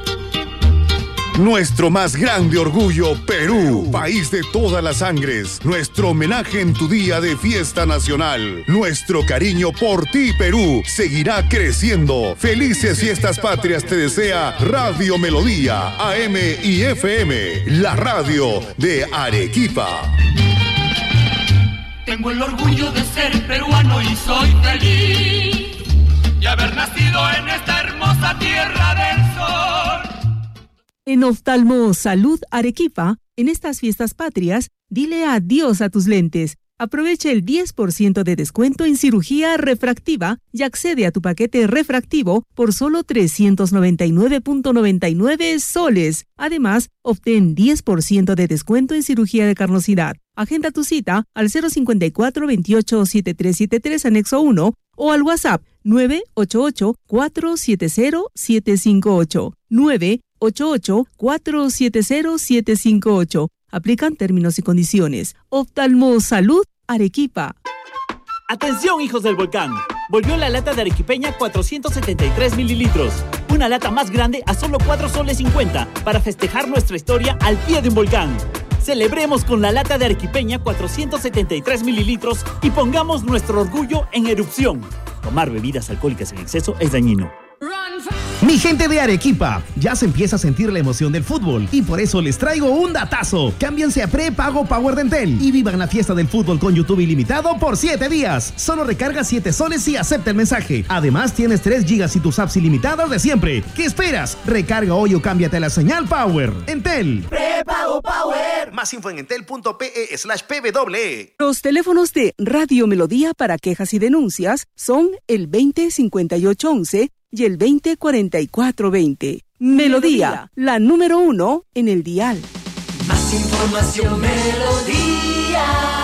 Nuestro más grande orgullo, Perú, país de todas las sangres. Nuestro homenaje en tu día de fiesta nacional. Nuestro cariño por ti, Perú, seguirá creciendo. Felices fiestas patrias te desea Radio Melodía, AM y FM, la radio de Arequipa. Tengo el orgullo de ser peruano y soy feliz y haber nacido en esta hermosa tierra del sol. En Oftalmo Salud Arequipa, en estas fiestas patrias, dile adiós a tus lentes. Aprovecha el 10% de descuento en cirugía refractiva y accede a tu paquete refractivo por solo 399.99 soles. Además, obtén 10% de descuento en cirugía de carnosidad. Agenda tu cita al 054-28-7373 anexo 1 o al WhatsApp 988-470-758. 988-470-758. Aplican términos y condiciones. Oftalmo Salud Arequipa. Atención, hijos del volcán. Volvió la lata de arequipeña 473 mililitros. Una lata más grande a solo 4 soles 50 para festejar nuestra historia al pie de un volcán. Celebremos con la lata de arequipeña 473 mililitros y pongamos nuestro orgullo en erupción. Tomar bebidas alcohólicas en exceso es dañino. Mi gente de Arequipa, ya se empieza a sentir la emoción del fútbol y por eso les traigo un datazo. Cámbiense a prepago Power de Entel y vivan la fiesta del fútbol con YouTube ilimitado por 7 días. Solo recarga 7 soles y acepta el mensaje. Además tienes 3 gigas y tus apps ilimitadas de siempre. ¿Qué esperas? Recarga hoy o cámbiate a la señal Power. Entel. Prepago Power. Más info en entel.pe/pwe. Los teléfonos de Radio Melodía para quejas y denuncias son el 205811 y el 204420. Melodía, la número 1 en el dial. Más información, Melodía.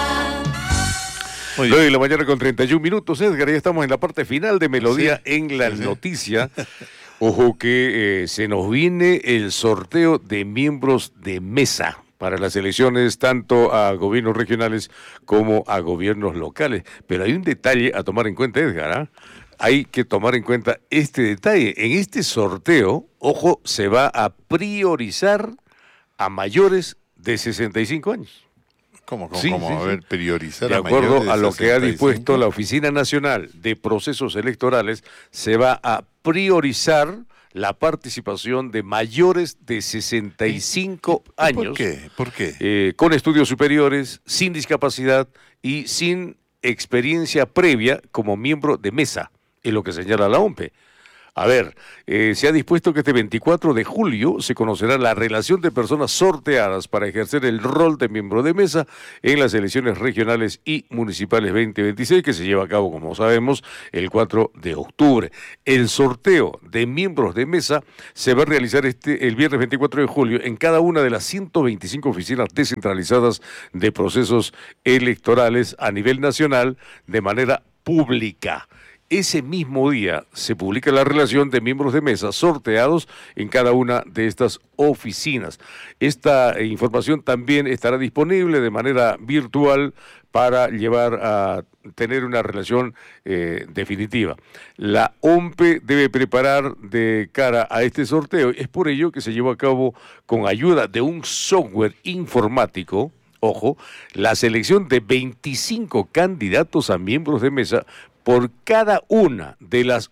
Hoy de la mañana con 31 minutos, Edgar, ya estamos en la parte final de Melodía en la noticia. Ojo que se nos viene el sorteo de miembros de mesa para las elecciones, tanto a gobiernos regionales como a gobiernos locales. Pero hay un detalle a tomar en cuenta, Edgar, ¿ah? Hay que tomar en cuenta este detalle. En este sorteo, ojo, se va a priorizar a mayores de 65 años. ¿Cómo? Sí. A ver, priorizar de a mayores acuerdo de a lo que ha 65. dispuesto la Oficina Nacional de Procesos Electorales, se va a priorizar la participación de mayores de 65 años. ¿Por qué? Con estudios superiores, sin discapacidad y sin experiencia previa como miembro de mesa, es lo que señala la OMPE. A ver, se ha dispuesto que este 24 de julio se conocerá la relación de personas sorteadas para ejercer el rol de miembro de mesa en las elecciones regionales y municipales 2026, que se lleva a cabo, como sabemos, el 4 de octubre. El sorteo de miembros de mesa se va a realizar el viernes 24 de julio en cada una de las 125 oficinas descentralizadas de procesos electorales a nivel nacional de manera pública. Ese mismo día se publica la relación de miembros de mesa sorteados en cada una de estas oficinas. Esta información también estará disponible de manera virtual para llevar a tener una relación definitiva. La OMPE debe preparar de cara a este sorteo. Es por ello que se llevó a cabo con ayuda de un software informático. Ojo, la selección de 25 candidatos a miembros de mesa por cada una de las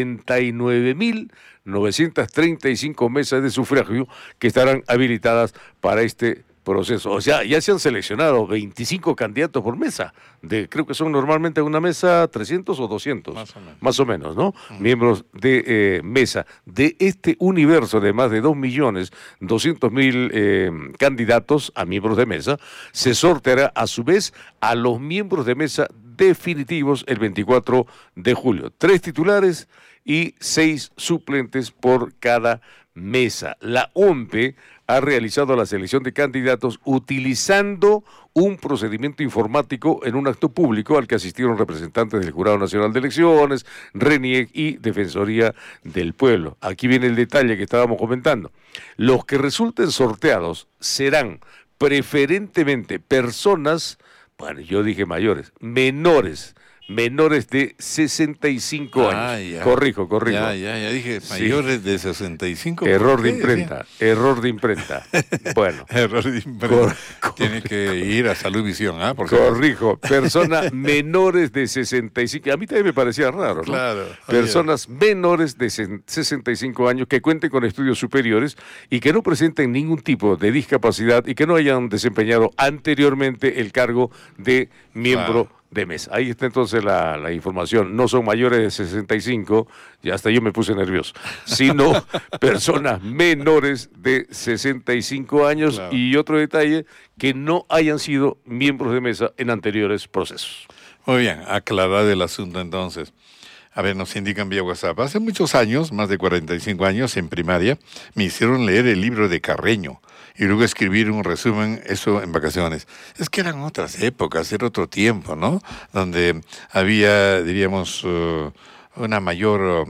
89.935 mesas de sufragio que estarán habilitadas para este proceso. O sea, ya se han seleccionado 25 candidatos por mesa. Creo que son normalmente una mesa 300 o 200. Más o menos, ¿no? Miembros de mesa. De este universo de más de 2.200.000 candidatos a miembros de mesa, se sorteará a su vez a los miembros de mesa definitivos el 24 de julio. 3 titulares y 6 suplentes por cada mesa. La OMPE ha realizado la selección de candidatos utilizando un procedimiento informático en un acto público al que asistieron representantes del Jurado Nacional de Elecciones, RENIEC y Defensoría del Pueblo. Aquí viene el detalle que estábamos comentando. Los que resulten sorteados serán preferentemente personas, bueno, yo dije mayores, menores de 65 años. Ya. Corrijo. Ya dije, mayores de 65. Error de imprenta. Bueno. Error de imprenta. Tiene que ir a Salud Visión, ¿ah? Corrijo, personas menores de 65. A mí también me parecía raro, ¿no? Claro. Personas menores de 65 años que cuenten con estudios superiores y que no presenten ningún tipo de discapacidad y que no hayan desempeñado anteriormente el cargo de miembro de mesa. Ahí está entonces la información. No son mayores de 65, ya hasta yo me puse nervioso, sino personas menores de 65 años. Claro. Y otro detalle, que no hayan sido miembros de mesa en anteriores procesos. Muy bien, aclarado el asunto entonces. A ver, nos indican vía WhatsApp. Hace muchos años, más de 45 años, en primaria, me hicieron leer el libro de Carreño y luego escribir un resumen, eso en vacaciones. Es que eran otras épocas, era otro tiempo, ¿no? Donde había, diríamos, un mayor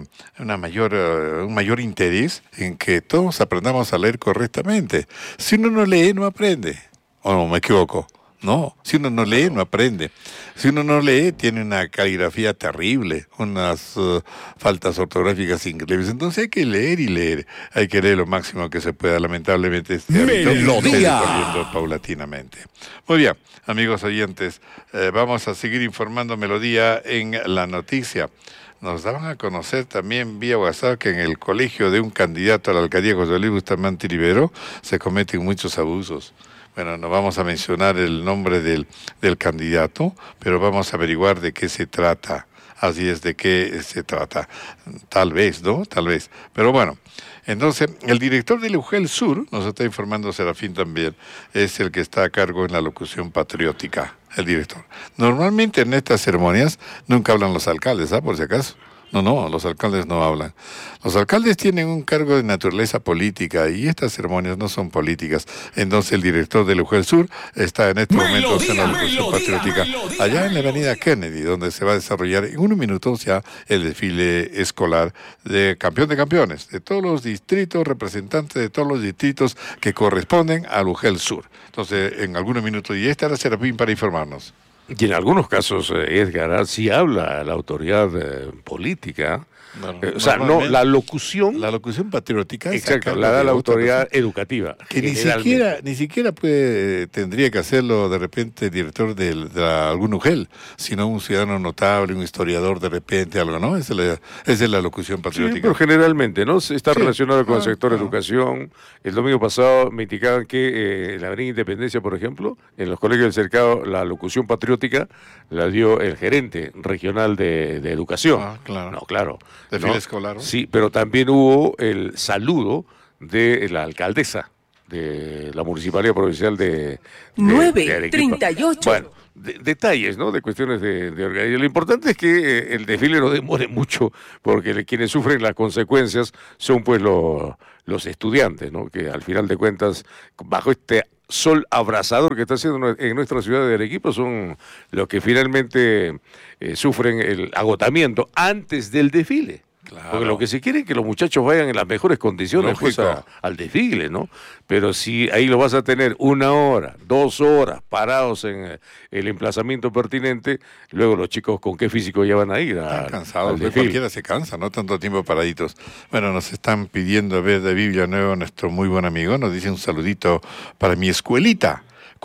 interés en que todos aprendamos a leer correctamente. Si uno no lee, no aprende. ¿O no, me equivoco? No, si uno no lee, no aprende. Si uno no lee, tiene una caligrafía terrible, unas faltas ortográficas increíbles. Entonces hay que leer y leer. Hay que leer lo máximo que se pueda. Lamentablemente este hábito se está perdiendo paulatinamente. Muy bien, amigos oyentes, vamos a seguir informando Melodía en la noticia. Nos daban a conocer también vía WhatsApp que en el colegio de un candidato a la alcaldía, José Luis Bustamante Rivero, se cometen muchos abusos. Bueno, no vamos a mencionar el nombre del candidato, pero vamos a averiguar de qué se trata. Así es, de qué se trata. Tal vez, ¿no? Tal vez. Pero bueno, entonces, el director del UGEL Sur, nos está informando Serafín también, es el que está a cargo en la locución patriótica, el director. Normalmente en estas ceremonias nunca hablan los alcaldes, ¿ah? Por si acaso. No, los alcaldes no hablan. Los alcaldes tienen un cargo de naturaleza política y estas ceremonias no son políticas. Entonces el director del UGEL Sur está en este momento en la locución patriótica allá en la avenida Kennedy, donde se va a desarrollar en unos minutos ya el desfile escolar de campeón de campeones, de todos los distritos, representantes de todos los distritos que corresponden al UGEL Sur. Entonces, en algunos minutos, y estará Serafín para informarnos. Y en algunos casos, Edgar, sí habla la autoridad política O sea, no, la locución patriótica. Exacto, la da la autoridad educativa. Que ni siquiera tendría que hacerlo de repente el director de algún UGEL, sino un ciudadano notable, un historiador de repente, algo, ¿no? Esa es la locución patriótica. Sí, pero generalmente, ¿no? Está relacionado con el sector educación. El domingo pasado me indicaban que en la Avenida Independencia, por ejemplo, en los colegios del Cercado, la locución patriótica la dio el gerente regional de educación. Claro. No, claro. De fila escolar, ¿no? Sí, pero también hubo el saludo de la alcaldesa de la Municipalidad Provincial de 9:38. Bueno, detalles, ¿no? De cuestiones de organización. Lo importante es que el desfile no demore mucho, porque quienes sufren las consecuencias son pues los estudiantes, ¿no? Que al final de cuentas, bajo este sol abrasador que está haciendo en nuestra ciudad de Arequipa, son los que finalmente sufren el agotamiento antes del desfile. Claro. Porque lo que se quiere es que los muchachos vayan en las mejores condiciones pues, al desfile, ¿no? Pero si ahí lo vas a tener 1 hora, 2 horas parados en el emplazamiento pertinente, luego los chicos con qué físico ya van a ir Están cansados, cualquiera se cansa, ¿no? Tanto tiempo paraditos. Bueno, nos están pidiendo a ver David Villanueva, nuestro muy buen amigo, nos dice un saludito para mi escuelita.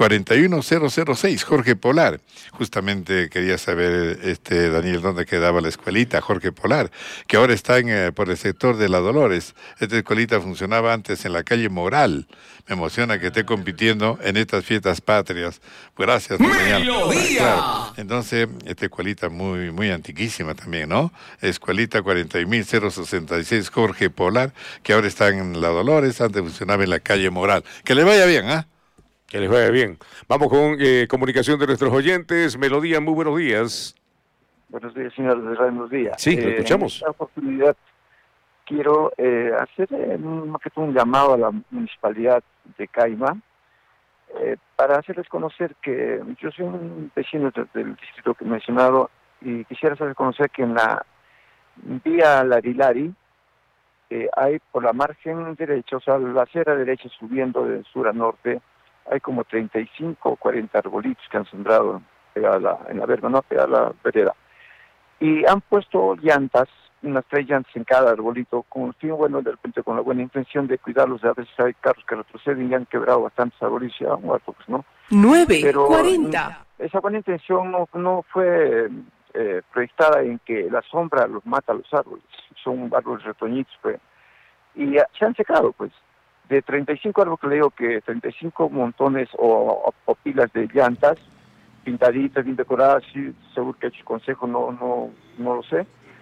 41006, Jorge Polar. Justamente quería saber, Daniel, dónde quedaba la escuelita, Jorge Polar, que ahora está por el sector de La Dolores. Esta escuelita funcionaba antes en la calle Moral. Me emociona que esté compitiendo en estas fiestas patrias. Gracias, señor. Claro. Entonces, esta escuelita muy, muy antiquísima también, ¿no? Escuelita 40066, Jorge Polar, que ahora está en La Dolores, antes funcionaba en la calle Moral. Que le vaya bien, ¿ah? Que les vaya bien. Vamos con comunicación de nuestros oyentes. Melodía, muy buenos días. Buenos días, señor. Buenos días. Sí, lo escuchamos. En esta oportunidad quiero hacer un llamado a la municipalidad de Caima para hacerles conocer que yo soy un vecino del distrito que he mencionado y quisiera hacerles conocer que en la vía Larilari hay por la margen derecha, o sea, la acera derecha subiendo de sur a norte, hay como 35 o 40 arbolitos que han sembrado en la verga, no pegada a la vereda. Y han puesto llantas, unas 3 llantas en cada arbolito, con el fin, bueno, de repente con la buena intención de cuidarlos. A veces hay carros que retroceden y han quebrado bastantes arbolitos y han muerto, pues, ¿no? 9:40. Esa buena intención no fue proyectada en que la sombra los mata a los árboles. Son árboles retoñitos, pues. Y se han secado, pues. De 35 árboles que le digo que 35 montones o pilas de llantas pintaditas, bien decoradas, sí, seguro que he hecho consejo, no lo sé,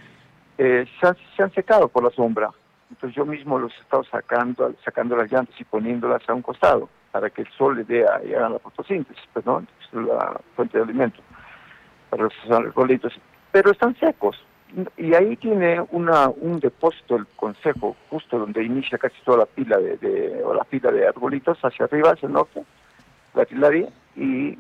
se han secado por la sombra. Entonces yo mismo los he estado sacando las llantas y poniéndolas a un costado para que el sol le dé y hagan la fotosíntesis, pues, ¿no? Es la fuente de alimento para los arbolitos. Pero están secos. Y ahí tiene un depósito el consejo, justo donde inicia casi toda la pila la fila de arbolitos, hacia arriba, hacia el norte, la tilaria, y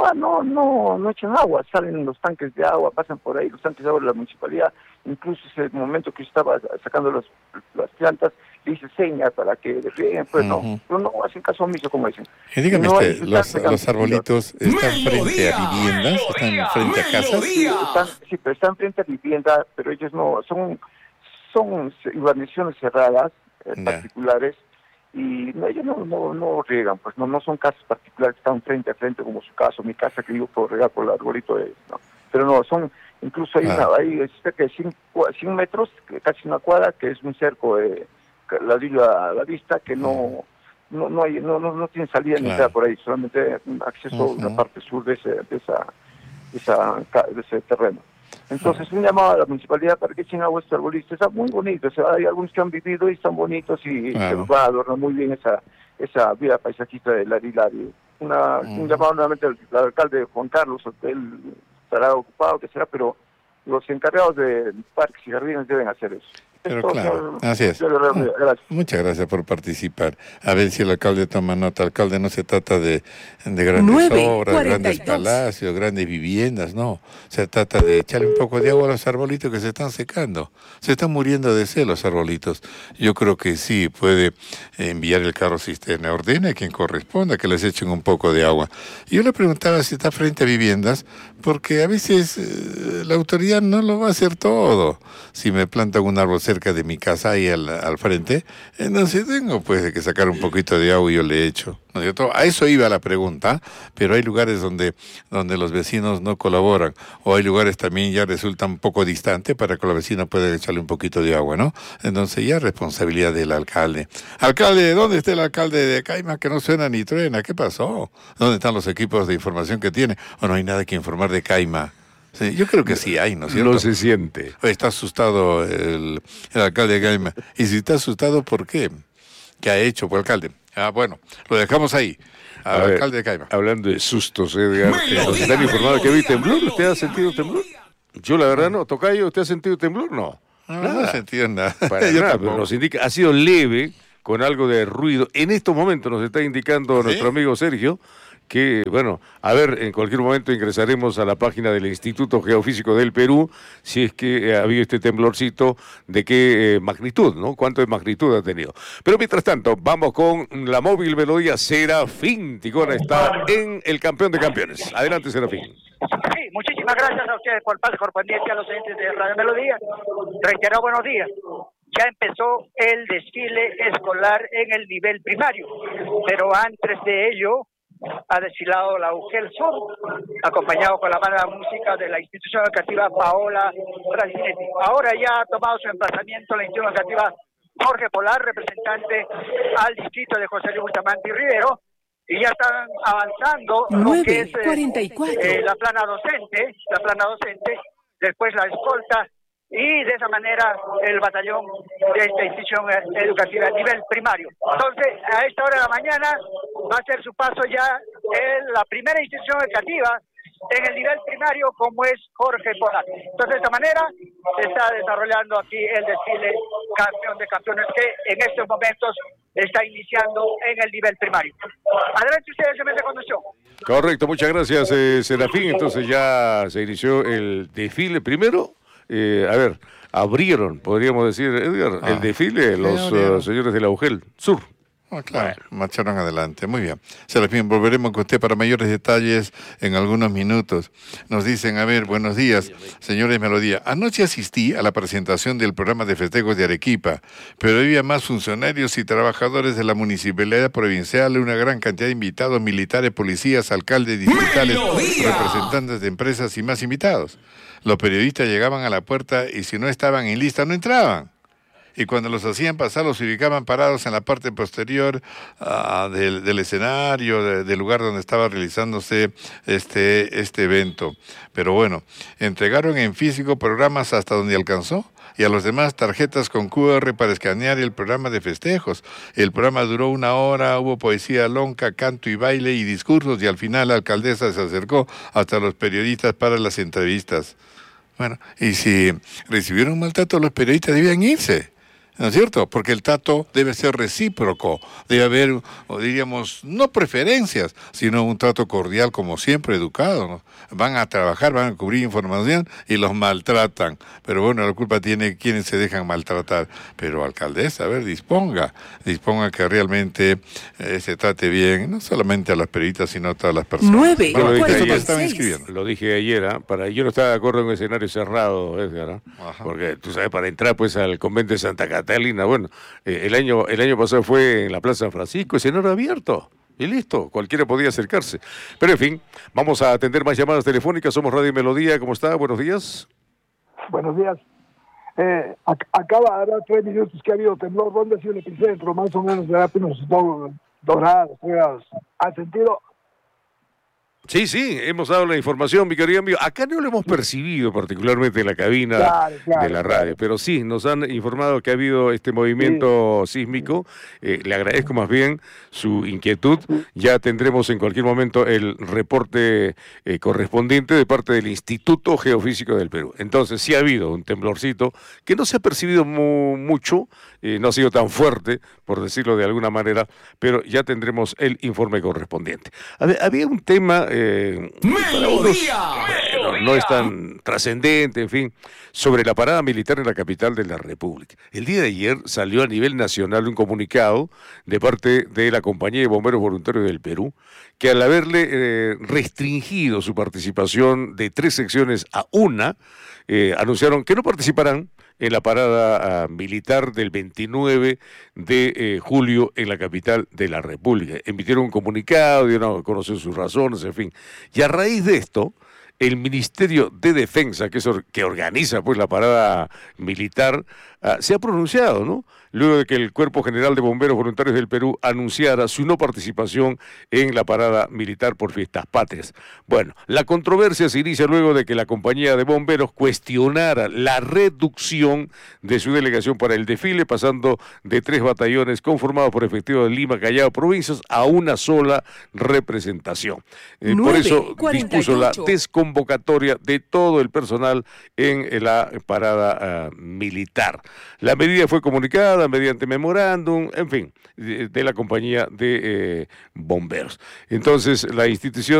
no echan agua, salen los tanques de agua, pasan por ahí los tanques de agua de la municipalidad. Incluso ese momento que yo estaba sacando las plantas, le hice señas para que rieguen, pues pero no hacen caso omiso, como dicen. Y dígame los arbolitos están frente a viviendas, están frente a casas. Sí, pero están frente a viviendas, pero ellos no, son urbanizaciones cerradas, particulares, y ellos no riegan, pues no son casas particulares que están frente a frente, como su caso, mi casa que yo puedo regar por el arbolito, no. Pero no, son, incluso hay cerca de 100 metros, casi una cuadra, que es un cerco ladrillo a la vista, que no tiene salida ni nada por ahí, solamente acceso a una parte sur de ese terreno. Entonces, un llamado a la municipalidad para que echen agua a estos arbolitos. Está muy bonito, o sea, hay algunos que han vivido y están bonitos y se va a adornar muy bien esa vida paisajista de Larilari. Un llamado nuevamente al alcalde Juan Carlos, él estará ocupado, que será, pero los encargados de parques y jardines deben hacer eso. Pero claro, así es. Muchas gracias por participar. A ver si el alcalde toma nota. Alcalde, no se trata de grandes obras, grandes palacios, grandes viviendas, no. Se trata de echarle un poco de agua a los arbolitos que se están secando. Se están muriendo de sed los arbolitos. Yo creo que sí, puede enviar el carro cisterna. Ordene a quien corresponda que les echen un poco de agua. Yo le preguntaba si está frente a viviendas, porque a veces la autoridad no lo va a hacer todo. Si me plantan un árbol cerca de mi casa ahí al frente, entonces tengo pues que sacar un poquito de agua y yo le echo. ¿No es cierto? A eso iba la pregunta, pero hay lugares donde los vecinos no colaboran, o hay lugares también ya resultan un poco distantes para que los vecinos puedan echarle un poquito de agua, ¿no? Entonces ya es responsabilidad del alcalde. Alcalde, ¿dónde está el alcalde de Caima que no suena ni truena? ¿Qué pasó? ¿Dónde están los equipos de información que tiene? ¿O no hay nada que informar de Caima? Sí, yo creo que sí hay, ¿no es cierto? No se siente. Está asustado el alcalde de Caima. Y si está asustado, ¿por qué? ¿Qué ha hecho, pues, alcalde? Bueno, lo dejamos ahí. Al alcalde de Caima. Hablando de sustos, Edgar, nos están informando que vi temblor. ¿Usted ha sentido temblor? Yo, la verdad, no. Tocayo, ¿usted ha sentido temblor? No. No he sentido nada. Para nada, pero nos indica, ha sido leve, con algo de ruido. En estos momentos nos está indicando nuestro amigo Sergio que, bueno, a ver, en cualquier momento ingresaremos a la página del Instituto Geofísico del Perú, si es que ha habido este temblorcito, de qué magnitud, ¿no? ¿Cuánto de magnitud ha tenido? Pero mientras tanto, vamos con la móvil melodía. Serafín Ticona está en el campeón de campeones. Adelante, Serafín. Sí, muchísimas gracias a ustedes por el pase correspondiente a los oyentes de Radio Melodía. Reitero, buenos días. Ya empezó el desfile escolar en el nivel primario, pero antes de ello ha desfilado la UGEL Sur, acompañado con la banda de música de la institución educativa Paola Francinetti. Ahora ya ha tomado su emplazamiento la institución educativa Jorge Polar, representante al distrito de José Luis Bustamante y Rivero, y ya están avanzando lo que es la plana docente, después la escolta, y de esa manera el batallón de esta institución educativa a nivel primario. Entonces, a esta hora de la mañana va a ser su paso ya en la primera institución educativa en el nivel primario, como es Jorge Polar. Entonces, de esta manera se está desarrollando aquí el desfile campeón de campeones, que en estos momentos está iniciando en el nivel primario. Adelante ustedes, se mete conducción. Correcto, muchas gracias, Serafín. Entonces ya se inició el desfile primero. A ver, abrieron, podríamos decir, Edgar, el desfile los señores de la UGEL Sur. Claro, marcharon adelante, muy bien. Serafín, volveremos con usted para mayores detalles en algunos minutos. Nos dicen, a ver, buenos días, señores Melodía. Anoche asistí a la presentación del programa de festejos de Arequipa, pero había más funcionarios y trabajadores de la municipalidad provincial, una gran cantidad de invitados, militares, policías, alcaldes, distritales, representantes de empresas y más invitados. Los periodistas llegaban a la puerta y si no estaban en lista no entraban. Y cuando los hacían pasar, los ubicaban parados en la parte posterior del escenario, del lugar donde estaba realizándose este evento. Pero bueno, entregaron en físico programas hasta donde alcanzó, y a los demás tarjetas con QR para escanear el programa de festejos. El programa duró 1 hora, hubo poesía lonca, canto y baile y discursos, y al final la alcaldesa se acercó hasta los periodistas para las entrevistas. Bueno, y si recibieron maltrato, los periodistas debían irse, ¿no es cierto? Porque el trato debe ser recíproco, debe haber, o diríamos, no preferencias, sino un trato cordial, como siempre, educado, ¿no? Van a trabajar, van a cubrir información y los maltratan. Pero bueno, la culpa tiene quienes se dejan maltratar. Pero alcaldesa, a ver, disponga que realmente se trate bien, no solamente a las periodistas, sino a todas las personas. 9, bueno, lo dije ayer, yo no estaba de acuerdo en un escenario cerrado, Edgar, porque tú sabes, para entrar pues al convento de Santa Catalina, bueno, el año pasado fue en la Plaza San Francisco, escenario abierto. Y listo, cualquiera podía acercarse. Pero en fin, vamos a atender más llamadas telefónicas. Somos Radio Melodía, ¿cómo está? Buenos días. Buenos días. Acaba de dar 3 minutos que ha habido temblor. ¿Dónde ha sido el epicentro? Más o menos de unos 2 grados, 3 grados. ¿Ha sentido? Sí, sí, hemos dado la información, mi querido amigo. Acá no lo hemos percibido particularmente en la cabina de la radio, pero sí, nos han informado que ha habido este movimiento sísmico. Le agradezco más bien su inquietud. Ya tendremos en cualquier momento el reporte correspondiente de parte del Instituto Geofísico del Perú. Entonces, sí ha habido un temblorcito que no se ha percibido mucho, no ha sido tan fuerte, por decirlo de alguna manera, pero ya tendremos el informe correspondiente. Había un tema... no es tan trascendente, en fin, sobre la parada militar en la capital de la República. El día de ayer salió a nivel nacional un comunicado de parte de la Compañía de Bomberos Voluntarios del Perú, que al haberle restringido su participación de 3 secciones a una, anunciaron que no participarán en la parada militar del 29 de julio en la capital de la República. Emitieron un comunicado, dieron a conocer sus razones, en fin. Y a raíz de esto, el Ministerio de Defensa, que organiza pues la parada militar, se ha pronunciado, ¿no? Luego de que el Cuerpo General de Bomberos Voluntarios del Perú anunciara su no participación en la parada militar por Fiestas Patrias. Bueno, la controversia se inicia luego de que la compañía de bomberos cuestionara la reducción de su delegación para el desfile, pasando de 3 batallones conformados por efectivos de Lima, Callao, provincias, a una sola representación. Por eso dispuso la desconvocatoria de todo el personal en la parada militar. La medida fue comunicada mediante memorándum, en fin, de la compañía de bomberos. Entonces, la institución